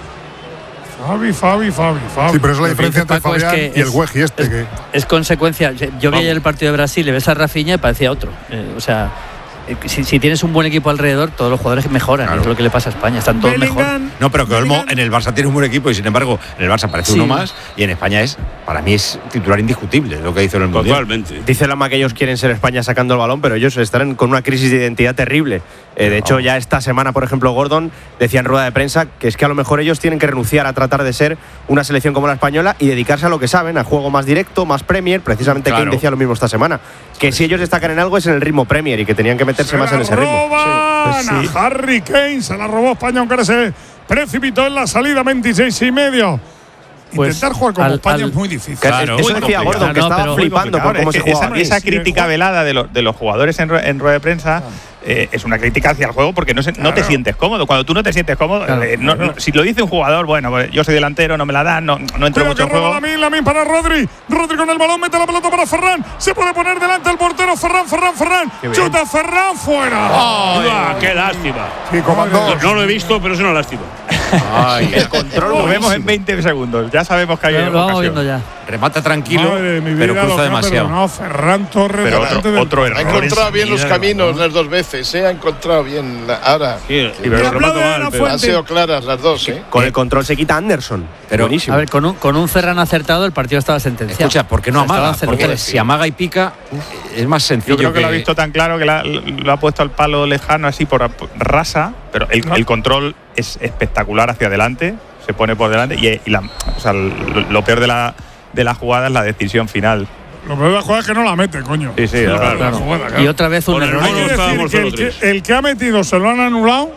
Fabi, Fabi, Fabi, Fabi. Sí, pero es la diferencia entre Paco, Fabián es que y el es, Weji este. Es, que es consecuencia. Yo vi ayer el partido de Brasil, le ves a Rafinha y parecía otro. Eh, o sea, eh, si, si tienes un buen equipo alrededor, todos los jugadores mejoran. Claro. Es lo que le pasa a España. Están todos mejor. No, pero que Olmo en el Barça tiene un buen equipo y sin embargo en el Barça parece sí. uno más y en España es, para mí es titular indiscutible lo que hizo en el Mundial. Totalmente. Dice Lama que ellos quieren ser España sacando el balón, pero ellos están con una crisis de identidad terrible. Eh, de hecho, ya esta semana, por ejemplo, Gordon decía en rueda de prensa que es que a lo mejor ellos tienen que renunciar a tratar de ser una selección como la española y dedicarse a lo que saben, a juego más directo, más Premier. Precisamente claro. Kane decía lo mismo esta semana, que si ellos destacan en algo es en el ritmo Premier y que tenían que meterse se más en ese ritmo. Sí. Pues sí. A Harry Kane se la robó España, aunque se precipitó en la salida veintiséis y medio. Pues intentar jugar como al, España al, es muy difícil. Claro, eso decía Gordon, que no, estaba flipando por cómo se jugaba. Esa, esa crítica velada de, lo, de los jugadores en, en rueda de prensa eh, es una crítica hacia el juego porque no, se, claro. no te sientes cómodo. Cuando tú no te sientes cómodo, claro, eh, no, claro. no, si lo dice un jugador, bueno, pues yo soy delantero, no me la dan, no, no entro mucho en juego. Lamin, Lamin para Rodri. Rodri con el balón, mete la pelota para Ferran. Se puede poner delante el portero. Ferran, Ferran, Ferran. Chuta Ferran fuera. ¡Ay, oh, qué lástima! Sí, comandó. No, no lo he visto, pero es una lástima. Ay, el control lo vemos en veinte segundos. Ya sabemos que hay lo vamos viendo ya. Remata tranquilo, Madre, pero cruza demasiado. No, Ferran Torres. Pero otro, otro error. Ha encontrado bien los caminos ¿no? las dos veces, ¿eh? Ha encontrado bien. La, ahora. Sí, sí, pero mal, pero han sido claras las dos, ¿eh? Con el control se quita Anderson. Pero, buenísimo. A ver, con un, con un Ferran acertado, el partido estaba sentenciado. Escucha, ¿por qué no amaga? Porque si amaga y pica, es más sencillo. Yo creo que, que lo ha visto tan claro que la, lo ha puesto al palo lejano, así por rasa, pero el, el control es espectacular hacia adelante. Se pone por delante y, y la, o sea, lo, lo peor de la, de la jugada es la decisión final. Lo peor de la jugada es que no la mete, coño. Sí, sí, claro, claro, claro. Jugada, claro. Y otra vez un error. Hay que decir que el, que el que ha metido se lo han anulado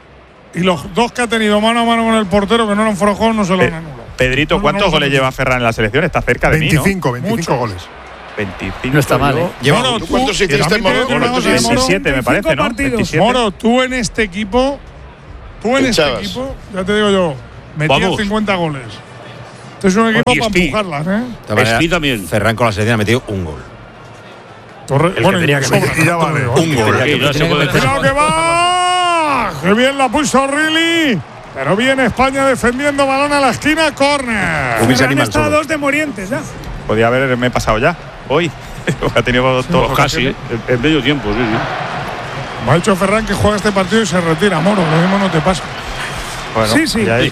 y los dos que ha tenido mano a mano con el portero que no eran fuera de juego no se lo han anulado. Pedrito, no, ¿cuántos no, no, goles lleva Ferran en la selección? Está cerca de veinticinco, mí, ¿no? veinticinco Mucho. Goles. veinticinco. No está mal, ¿eh? Lleva, Moro, ¿tú cuántos hiciste, Moro? veintisiete, me parece, ¿no? veintisiete. Moro, tú en este equipo, tú en este Chavas. equipo, ya te digo yo, metías cincuenta goles. Este es un equipo para empujarlas, ¿eh? Espí también. Ferran con la selección ha metido un gol. Torre, el bueno, que tenía que meter, ya vale. Un gol. ¡Cuidado que va! ¡Qué bien la puso Rilly! Pero viene España defendiendo balón a la esquina, córner. Han estado dos de Morientes ya. Podía haberme pasado ya, hoy. Ha tenido sí, todos casi, en, en medio tiempo, sí, sí. Me ha dicho Ferran que juega este partido y se retira, Moro. Lo mismo no te pasa. Bueno, sí, sí. Ya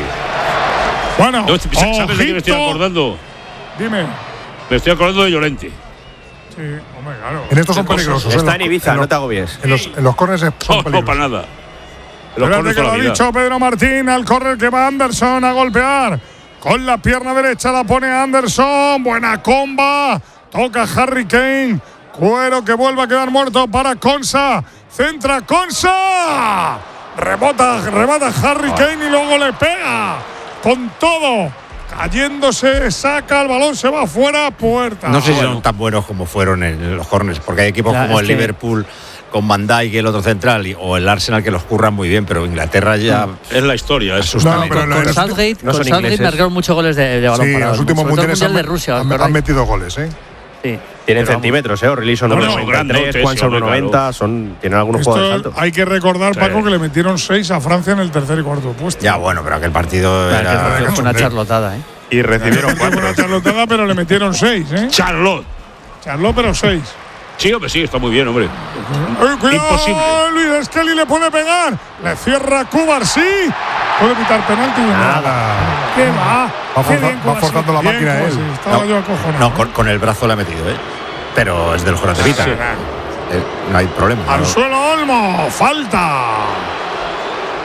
bueno, no, ¿sabes de qué me estoy acordando? Dime. Me estoy acordando de Llorente. Sí, hombre, claro. En estos son peligrosos. Está en, en Ibiza, en no te agobies. En los, en los corners son no, peligrosos. No, para nada. Espérate que lo ha dicho Pedro Martín. Al córner que va Anderson a golpear. Con la pierna derecha la pone Anderson. Buena comba. Toca Harry Kane. Cuero que vuelve a quedar muerto para Konsa. Centra Konsa. Rebota, rebota Harry Kane y luego le pega. Con todo. Cayéndose, saca el balón, se va afuera, puerta. No sé si son tan buenos como fueron en los corners, porque hay equipos ya, como el Liverpool con Van Dijk y el otro central, y, o el Arsenal que los curran muy bien, pero Inglaterra ya no, es la historia. Es no, no, con, con Southgate, no con Southgate marcaron muchos goles de, de balón sí, parado. Los últimos mundiales mundial han, de Rusia, han, han metido goles, ¿eh? Sí. Tienen pero centímetros, ¿eh? Orrilly son uno noventa y tres, Juan son uno noventa, son tienen algunos Esto jugadores altos. Hay que recordar, sí. Paco, que le metieron seis a Francia en el tercer y cuarto puesto. Ya, bueno, pero aquel partido ya, era… Fue una charlotada, ¿eh? Y recibieron cuatro. Una charlotada, pero le metieron seis, ¿eh? Charlotte. Charlotte, pero seis. Sí, hombre, sí, está muy bien, hombre. Ay, cuidado, imposible. Luis Skelly le puede pegar. Le cierra Cubarsí. Puede pitar penalti. Nada. ¿Qué va? Va, forza, bien, va forzando la bien, máquina él. Estaba no, yo acojonado. No, con, con el brazo le ha metido, ¿eh? Pero es de los que pita. Sí, eh, no hay problema. Al ¿no? suelo Olmo. Falta.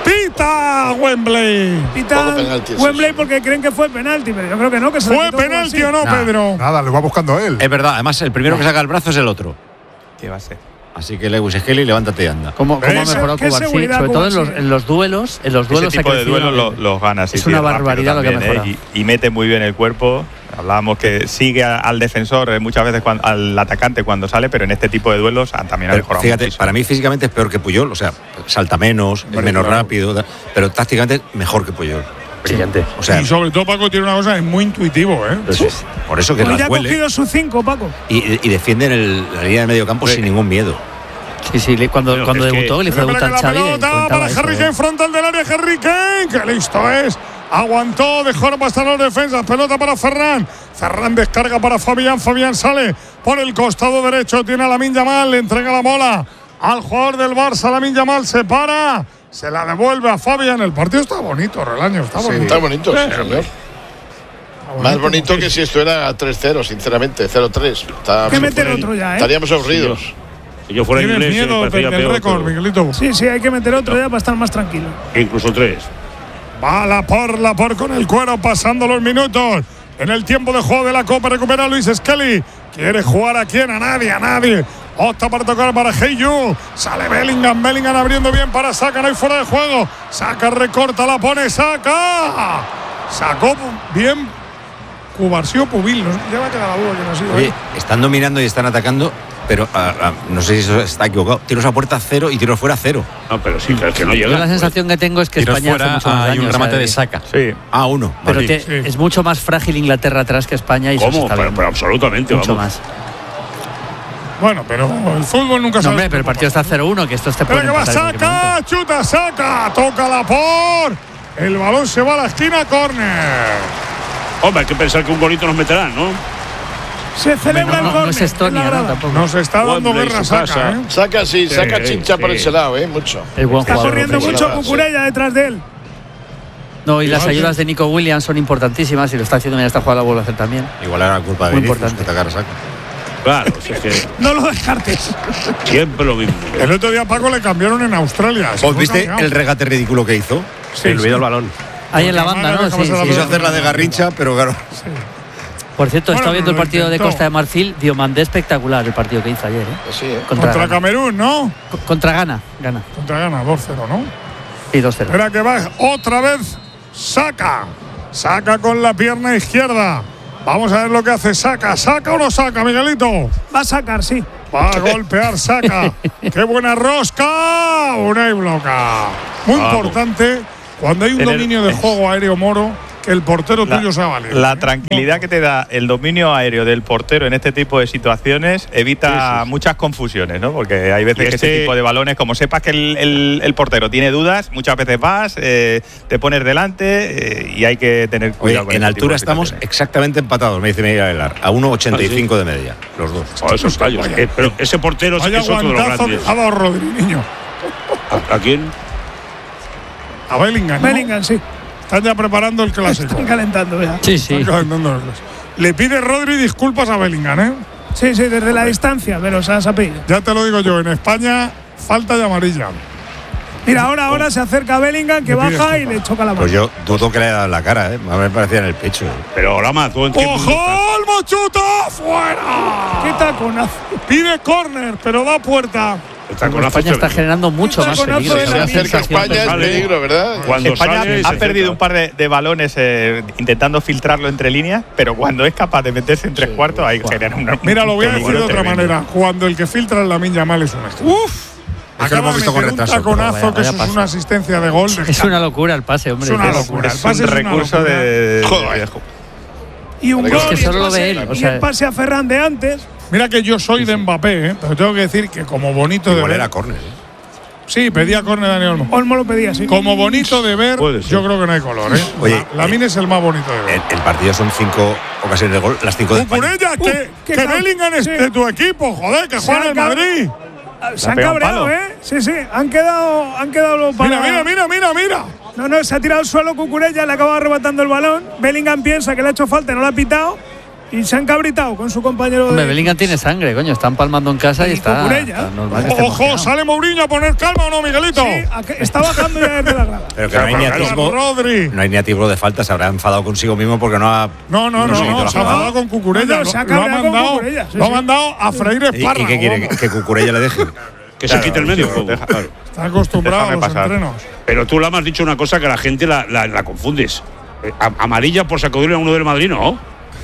Pita Wembley. Pita Wembley porque creen que fue penalti, pero yo creo que no. Que se ¿Fue penalti o no, nada, Pedro? Nada, lo va buscando él. Es verdad, además el primero que saca el brazo es el otro. ¿Qué va a ser? Así que Lewis Skelly, levántate y anda. ¿Cómo, cómo ha mejorado Cubarsí? Sobre todo en los, en los duelos. En los duelos ese tipo de duelos los, los gana. Sí, es sí, una barbaridad también, lo que ha mejorado. ¿eh? y, y mete muy bien el cuerpo. Hablábamos que sigue al defensor muchas veces cuando, al atacante cuando sale, pero en este tipo de duelos también ha pero mejorado fíjate, muchísimo. Para mí físicamente es peor que Puyol, o sea, salta menos, es menos claro. rápido, pero tácticamente mejor que Puyol. Brillante. O sea, y sobre todo Paco tiene una cosa, es muy intuitivo, ¿eh? Entonces, por eso que pues ya ha huele, cogido su cinco, Paco. Y, y defiende en el, la línea de medio campo sí. sin ningún miedo. Sí, sí, cuando, Pero cuando es debutó, que, le fue a debutar Xavi. La pelota para Harry Kane, frontal del área, Harry Kane, que listo es. Aguantó, dejó pasar los defensas. Pelota para Ferran. Ferran descarga para Fabián. Fabián sale por el costado derecho. Tiene a Lamine Yamal. Le entrega la bola al jugador del Barça. Lamine Yamal se para. Se la devuelve a Fabián. El partido está bonito, Relaño. Está bonito. Sí, está bonito, ¿Eh? sí, señor. Más bonito que si esto era tres cero, sinceramente. cero tres. Hay que meter otro ya, ¿eh? Estaríamos aburridos. Si yo fuera inglés, miedo del récord, Miguelito. Sí, sí, hay que meter otro ya para estar más tranquilo. Incluso tres. Va la por, la por con el cuero, pasando los minutos. En el tiempo de juego de la Copa recupera Luis Skelly. Quiere jugar a quién, a nadie, a nadie. Opta para tocar para Heyu. Sale Bellingham, Bellingham abriendo bien para Saka, no hay fuera de juego. Saka recorta, la pone Saka. Sacó bien Cubarsí o Pubil, no, ya va a quedar la duda que no ha sido. Oye, ¿eh? están dominando y están atacando, pero a, a, no sé si eso está equivocado. Tiros a puerta cero y tiros fuera cero. No, pero sí, que, que no llega. Yo la sensación que tengo es que tiros España fuera, hace mucho más hay daño, un remate o sea, de Saka. Sí. Ah, uno. Pero sí. te, sí. es mucho más frágil Inglaterra atrás que España y eso ¿Cómo? se está Pero, viendo. pero absolutamente, mucho vamos. más. Bueno, pero el fútbol nunca No, sabe. hombre, pero el partido está cero uno, que esto te Pero puede que va empatar en cualquier Saka, momento. chuta Saka, toca la por. El balón se va a la esquina, córner. Hombre, hay que pensar que un golito nos meterán, ¿no? Se celebra No, el no, gol. no es Estonia, ¿no? Tampoco. Nos está dando Wembley, guerra su casa. Saka, ¿eh? Saca, sí, Sí, saca chincha sí. por ese lado, ¿eh? Mucho. El buen Está jugador. corriendo ofensivo. mucho Cucurella detrás de él. No, y las Igual ayudas que- de Nico Williams son importantísimas y lo está haciendo en esta jugada, lo vuelve a hacer también. Igual era culpa de Muy Vinicius importante. que atacara a Saka. Claro, si es que No lo descartes. siempre lo mismo. El otro día Paco le cambiaron en Australia. se ¿Os fue viste cambiado. el regate ridículo que hizo? Sí, el sí. olvidó el balón. Ahí en la Porque banda, además ¿no? le Sí, dejamos a la sí. Quiso hacer la de Garrincha, pero claro. Por cierto, he Bueno, estado viendo el lo partido de intentó. Costa de Marfil. Diomandé espectacular el partido que hizo ayer, ¿eh? Sí, ¿eh? Contra, Contra Ghana. Camerún, ¿no? Co- Contra Ghana. Gana. Contra Ghana, dos cero, ¿no? Y dos cero. Espera que va otra vez Saka. Saca con la pierna izquierda. Vamos a ver lo que hace Saka. ¿Saca o no saca, Miguelito? Va a sacar, sí. Va a golpear Saka. ¡Qué buena rosca! Una y bloca. Muy Vamos. importante cuando hay un Tener- dominio de juego aéreo, Moro, que el portero La, tuyo sea valiente. la tranquilidad que te da el dominio aéreo del portero en este tipo de situaciones evita Sí, sí, sí. muchas confusiones, ¿no? Porque hay veces Y que este- ese tipo de balones, como sepas que el, el- el portero tiene dudas, muchas veces vas, eh, te pones delante eh, y hay que tener Oye, cuidado con en este tipo altura de estamos situaciones. exactamente empatados, me dice Miguel Aguilar. A uno ochenta y cinco de media, los dos. Oh, esos callos. Eh, pero ese portero es, Vaya es otro de los guantazo que grandes. ha dado Rodri, niño. ¿A, a quién? A Bellingham, ¿no? Bellingham, sí. Están ya preparando el clásico. Están calentando ya. Sí, sí. Están calentando el clásico. Le pide Rodri disculpas a Bellingham, ¿eh? Sí, sí, desde la distancia, pero se ha sabido. Ya te lo digo yo, en España falta de amarilla. Mira, ahora, ahora se acerca a Bellingham, que Le pide baja y disculpas. le choca la mano. Pues yo dudo que le haya dado en la cara, ¿eh? A mí me parecía en el pecho. Pero Lama, tú en qué mundo estás? ¡Ojo! ¡El mochuta! ¡Fuera! ¡Qué taconazo! Pide córner, pero da puerta. Está con la España está fecha- generando mucho Un más taconazo peligro. de Esa la es la Se acerca sensación. España, es Vale. peligro, ¿verdad? Cuando España sale, ha se perdido acerca. un par de, de balones eh, intentando filtrarlo entre líneas, pero cuando es capaz de meterse en tres cuartos, hay que generar una. Mira, lo voy a decir de peligro otra tremendo. manera. Cuando el que filtra es Lamine Yamal es un ejemplo. ¡Uf! Es que lo Acaba hemos de visto con meter un retraso. taconazo, Vaya- que vaya eso es pasa. una asistencia de gol. de Es una locura el pase, hombre. Es una Es- locura. El Es pase un es una recurso locura. de. Joder. Y un Es gol. que y el solo lo pase- ve él, o y sea- el pase a Ferran de antes. Mira que yo soy de Mbappé, ¿eh? Pero tengo que decir que como bonito de Igual ver. era córner, ¿eh? Sí, pedía córner Daniel Olmo. Olmo lo pedía, sí. Como bonito de ver, Puede ser. yo creo que no hay color, ¿eh? Oye, La- Lamine es el más bonito de ver. El, el partido son cinco ocasiones de gol, las cinco de España. Cucurella, que, Uh, qué que cam- Bellingham es sí. de tu equipo, joder, que Se juega en el ha cab- Madrid. Se han pegado un cabreado, palo. ¿eh? Sí, sí. Han quedado, han quedado los Mira, para- mira, mira, mira, mira. No, no, se ha tirado al suelo Cucurella, le acaba arrebatando el balón. Bellingham piensa que le ha hecho falta y no lo ha pitado. Y se han cabritado con su compañero. Hombre, de... Bellingham tiene sangre, coño. Están palmando en casa y, y está, está normal que esté Ojo, emocionado. Sale Mourinho a poner calma, ¿o no, Miguelito? Sí, está bajando ya desde la grada. Pero que no hay, ni atisbo, no hay ni atisbo de falta. Se habrá enfadado consigo mismo porque no ha. No, no, no, no, no se ha enfadado con Cucurella. No, no, lo, lo, ha mandado, Cucurella sí, lo ha mandado a freír espárragos. ¿Y, ¿Y qué quiere? ¿Que Cucurella le deje? Que claro, se quite el medio. Sí, deja, claro. Está acostumbrado a los pasar. entrenos. Pero tú le has dicho una cosa que la gente la, la, la confundes. Amarilla por sacudirle a uno del Madrid, ¿no?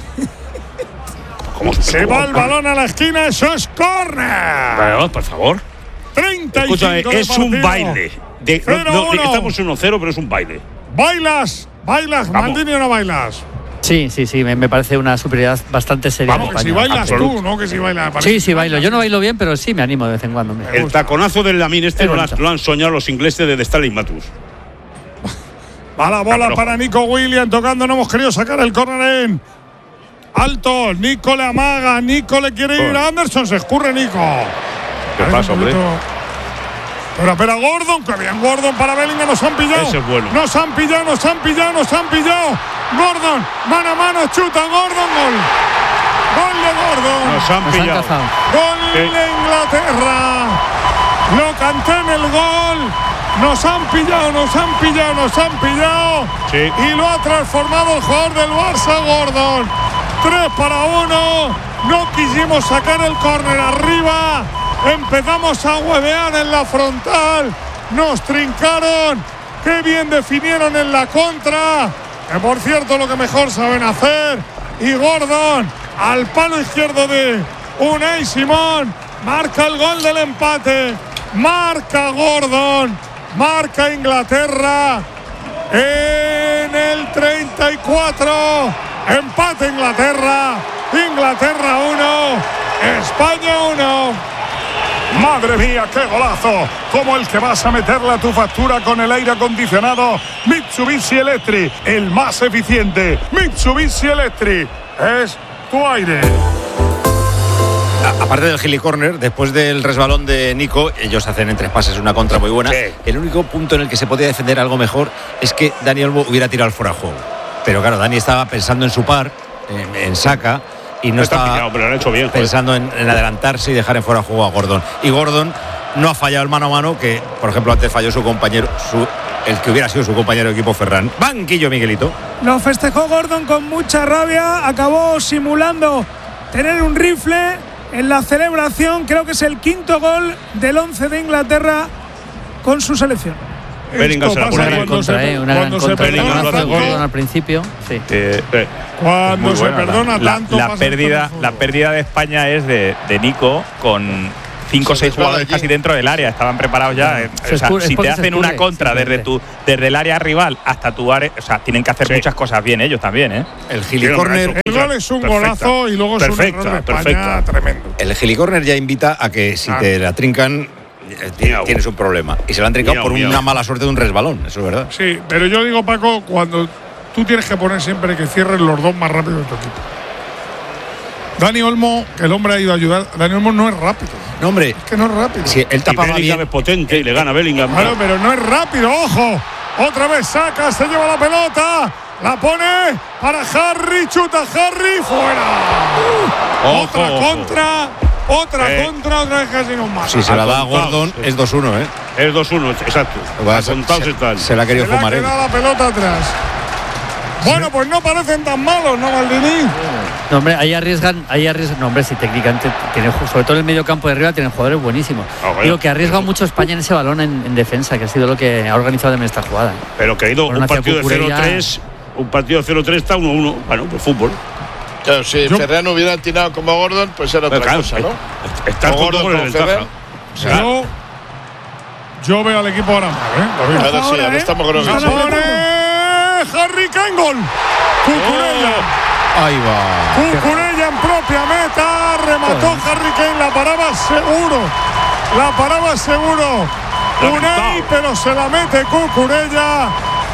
¿Cómo se va el balón a la esquina? Eso es córner. Bueno, por favor. treinta y cinco Escúchame, es partido. un baile. De, no, no, de que estamos uno cero, pero es un baile. ¿Bailas? ¿Bailas, Maldini, o no bailas? Sí, sí, sí, me, me parece una superioridad bastante seria. Vamos, que si bailas Absoluto. tú, ¿no? Que si bailas. Sí, sí, bailo. Yo no bailo bien, pero sí me animo de vez en cuando. Me el gusta. taconazo del Lamín este lo, lo han soñado los ingleses desde Stanley Matus. Va la bola para Nico Williams tocando, no hemos querido sacar el córner en alto. Nico le amaga, Nico le quiere ir a Anderson, se escurre Nico. ¿Qué pasa, hombre? Pero espera, Gordon, que bien Gordon para Bellingham, nos han pillado. Ese es bueno. Nos han pillado, nos han pillado, nos han pillado. Gordon, mano a mano, chuta, Gordon, gol. Gol de Gordon. Nos han nos pillado. Han gol ¿Qué? de Inglaterra. Lo canté en el gol. Nos han pillado, nos han pillado, nos han pillado. Sí. Y lo ha transformado el jugador del Barça, Gordon. tres para uno. No quisimos sacar el córner arriba. Empezamos a huevear en la frontal. Nos trincaron. Qué bien definieron en la contra. Que por cierto, lo que mejor saben hacer. Y Gordon al palo izquierdo de Unai Simón. Marca el gol del empate. Marca Gordon. Marca Inglaterra en el treinta y cuatro. Empate Inglaterra. Inglaterra uno. España uno. Madre mía, qué golazo. Como el que vas a meterle a tu factura con el aire acondicionado Mitsubishi Electric. El más eficiente. Mitsubishi Electric. Es tu aire. Aparte del gilicorner, después del resbalón de Nico, ellos hacen en tres pases una contra muy buena. Sí. El único punto en el que se podía defender algo mejor es que Dani Olmo hubiera tirado el fuera de juego. Pero claro, Dani estaba pensando en su par, en, en Saka, y no estaba pillado, pero lo han hecho bien, pensando en, en adelantarse y dejar en fuera de juego a Gordon. Y Gordon no ha fallado el mano a mano, que por ejemplo antes falló su compañero, su, el que hubiera sido su compañero de equipo, Ferran. Banquillo, Miguelito. Lo festejó Gordon con mucha rabia, acabó simulando tener un rifle. En la celebración, creo que es el quinto gol del once de Inglaterra con su selección. Bellingham se la pone una gran contra, eh, una gran contra. Bellingham hace Gordon al principio. Sí. Eh, eh, cuando se bueno, perdona la, tanto. La, la pérdida, la pérdida de España es de, de Nico con cinco o seis jugadores casi dentro del área. Estaban preparados ya. Eh, o sea, si te hacen una contra desde tu desde el área rival hasta tu área, o sea, tienen que hacer sí. muchas cosas bien ellos también, ¿eh? El gilicorner. El gol es un perfecta, golazo y luego perfecta, es un error de España tremendo. El gilicorner ya invita a que si ah. te la trincan Miau. tienes un problema. Y se lo han trincado miau, por miau. una mala suerte de un resbalón, eso es verdad. Sí, pero yo digo, Paco, cuando tú tienes que poner siempre que cierren los dos más rápido de tu equipo. Dani Olmo, que el hombre ha ido a ayudar. Dani Olmo no es rápido. No, hombre. Es que no es rápido. Sí, él tapaba y bien. es potente y le gana Bellingham. Claro, pero no es rápido, ojo. Otra vez saca, se lleva la pelota. La pone para Harry, chuta Harry, fuera. Uh, ojo, otra ojo. contra. Otra eh. contra, otra vez casi nos mata. Si se la da a Gordon, sí. es dos uno, ¿eh? Es dos uno, exacto. Se, se, se la ha querido fumar, ¿eh? Se la la pelota atrás. Bueno, pues no parecen tan malos, ¿no, Maldini? No, hombre, ahí arriesgan, ahí arriesgan. No, hombre, si técnicamente tienen, sobre todo en el medio campo de arriba, tienen jugadores buenísimos. Ah, bueno. Digo que ha arriesgado mucho España en ese balón en, en defensa, que ha sido lo que ha organizado también esta jugada. Pero que ha ido un partido de cero tres, un partido de cero tres está uno uno. Bueno, pues fútbol. Claro, si Yo, Ferran hubiera tirado como Gordon, pues era otra claro, cosa, ¿no? Está con Gordon con ventaja. O sea, yo, yo veo al equipo ahora mal, ¿eh? Ahora sí, ahora estamos con los Harry Kane, gol. Cucurella. Oh. Ahí va. Cucurella en propia meta. Remató oh. Harry Kane. La paraba seguro. La paraba seguro. Unai, pero se la mete Cucurella.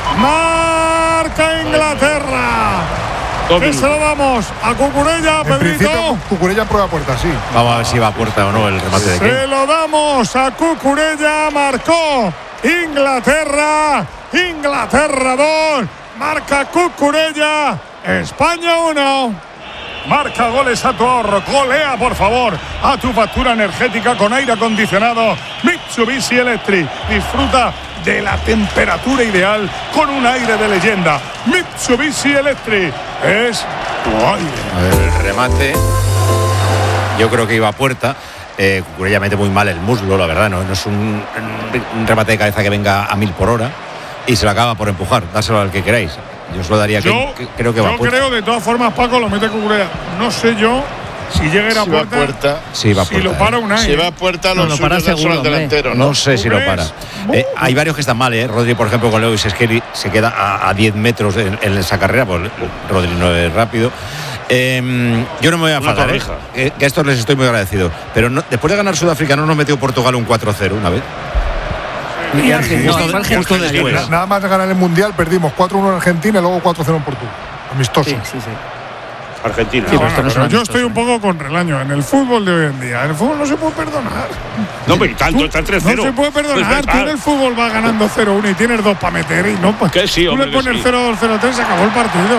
Marca Inglaterra. Que se lo damos a Cucurella, Pedrito. Cucurella prueba puerta, sí. Vamos a ver si va a puerta o no el remate de Kane. Se lo damos a Cucurella. Marcó Inglaterra. Inglaterra dos. Marca Cucurella. España uno. Marca goles a tu ahorro. Golea, por favor, a tu factura energética con aire acondicionado Mitsubishi Electric. Disfruta de la temperatura ideal con un aire de leyenda. Mitsubishi Electric es tu aire. El remate, yo creo que iba a puerta. Eh, Cucurella mete muy mal el muslo, la verdad. No, no es un, un remate de cabeza que venga a mil por hora y se lo acaba por empujar. Dáselo al que queráis. Yo os lo daría. Yo, que, que, creo que va a puerta. Yo creo, de todas formas, Paco, lo mete Cucurella. No sé yo si llega a ir a si puerta, va a puerta. Sí, va a si puerta, lo para eh. Unai. Si va a puerta, no, los lo para suyos seguro, son el delantero, ¿no? No sé si lo para. Eh, hay varios que están mal, ¿eh? Rodri, por ejemplo, con Lewis Skelly se queda a, a diez metros en, en esa carrera. Pues Rodri no es rápido. Eh, yo no me voy a enfadar, ¿eh? eh, que a estos les estoy muy agradecido. Pero no, después de ganar Sudáfrica, ¿no nos metió Portugal un cuatro cero una vez? Y Argentina, Justo- no, justo Argentina, después. sí, Nada más de ganar el Mundial, perdimos cuatro uno en Argentina y luego cuatro cero en Portugal. Amistoso. sí, sí. Argentina. Sí, pero Bueno, esto no es pero un yo amistoso, estoy un poco con Relaño. En el fútbol de hoy en día, en el fútbol no se puede perdonar. No, pero y tanto, Tú- está tres no cero. se puede perdonar. Tú en el fútbol vas ganando cero uno y tienes dos para meter y no. Pues, Que sí, tú hombre, le que pones sí. cero dos cero tres, se acabó el partido.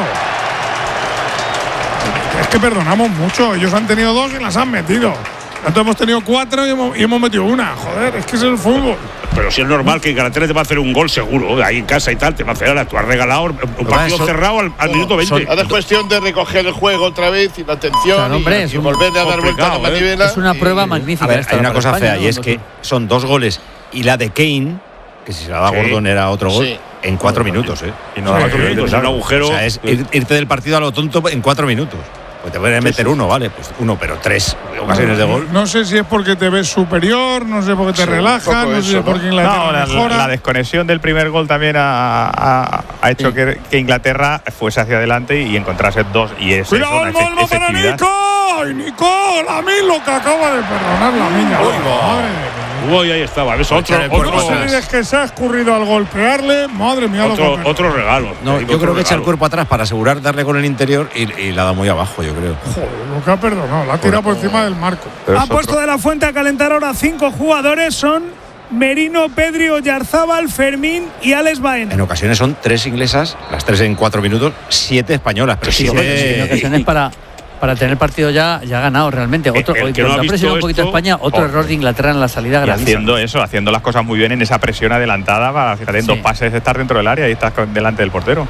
Es que perdonamos mucho. Ellos han tenido dos y las han metido. Nosotros hemos tenido cuatro y hemos, y hemos metido una. Joder, es que es el fútbol. Pero si es normal que Inglaterra te va a hacer un gol seguro, ahí en casa y tal, te va a hacer. Ahora tú has regalado un partido son- cerrado al, al minuto veinte. Ahora es cuestión de recoger el juego otra vez y la atención Claro, hombre, y, es y un- volverle a dar vuelta a la complicado, ¿eh? manivela. Es una y- prueba magnífica. A ver, esta hay una para cosa España, fea ¿no? y es que son dos goles y la de Kane, que si se la da Sí. Gordon era otro gol, Sí. en cuatro minutos, ¿eh? Y no Sí, cuatro sí, minutos, es un claro. agujero. O sea, es ir- irte del partido a lo tonto en cuatro minutos. Pues te pueden meter uno, ¿vale? Pues uno, pero tres ocasiones de gol. No sé si es porque te ves superior, no sé por qué te Sí, relajas, un poco no sé si eso, es porque ¿no? Inglaterra No, la, mejora. la desconexión del primer gol también ha, ha- ha hecho que, que Inglaterra fuese hacia adelante y encontrase dos. Y es eso, Cuidado, una el efe- Olmo para efectividad. Nico. ¡Ay, Nico! La mil lo que acaba de perdonar la niña. Madre mía. Uy, ahí estaba. ¿Ves? Otro, echar el cuerpo otro, No sé si es que se ha escurrido al golpearle. Madre mía, lo otro, que ha perdido. otro regalo. No, Ahí yo otro creo que echa el regalo. cuerpo atrás para asegurar darle con el interior y, y la da muy abajo, yo creo. Joder, lo que ha perdonado. La ha tirado por encima del marco. Pero Ha es puesto otro. de la Fuente a calentar ahora cinco jugadores. Son Merino, Pedri, Oyarzábal, Fermín y Alex Baena. En ocasiones son tres inglesas, las tres en cuatro minutos, siete españolas. Pero Sí, siete- hombre, sí, en ocasiones para, para tener partido ya, ya ganado realmente. Otro, el hoy que no ha cuando ha visto presionado un poquito esto, España, otro joder. error de Inglaterra en la salida Y gravísimo. haciendo eso, haciendo las cosas muy bien en esa presión adelantada para, fíjate, en Sí. dos pases estar dentro del área y estás con- delante del portero.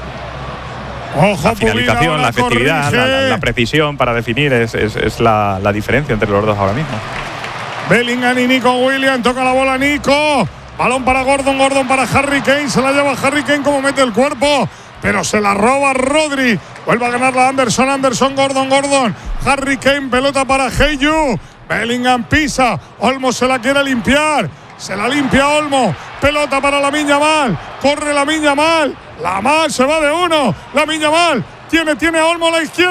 Ojo, La finalización, Pubilla, la ahora efectividad, la, corrige. la- la precisión para definir es, es- es la, la diferencia entre los dos ahora mismo. Bellingham y Nico Williams. Toca la bola Nico. Balón para Gordon. Gordon para Harry Kane. Se la lleva Harry Kane como mete el cuerpo. Pero se la roba Rodri. Vuelve a ganar la Anderson. Anderson, Gordon, Gordon. Harry Kane, pelota para Heyu. Bellingham pisa. Olmo se la quiere limpiar. Se la limpia Olmo. Pelota para la Miña Mal. Corre la Miña Mal. La Mal se va de uno. La Miña Mal. Tiene, tiene a Olmo a la izquierda.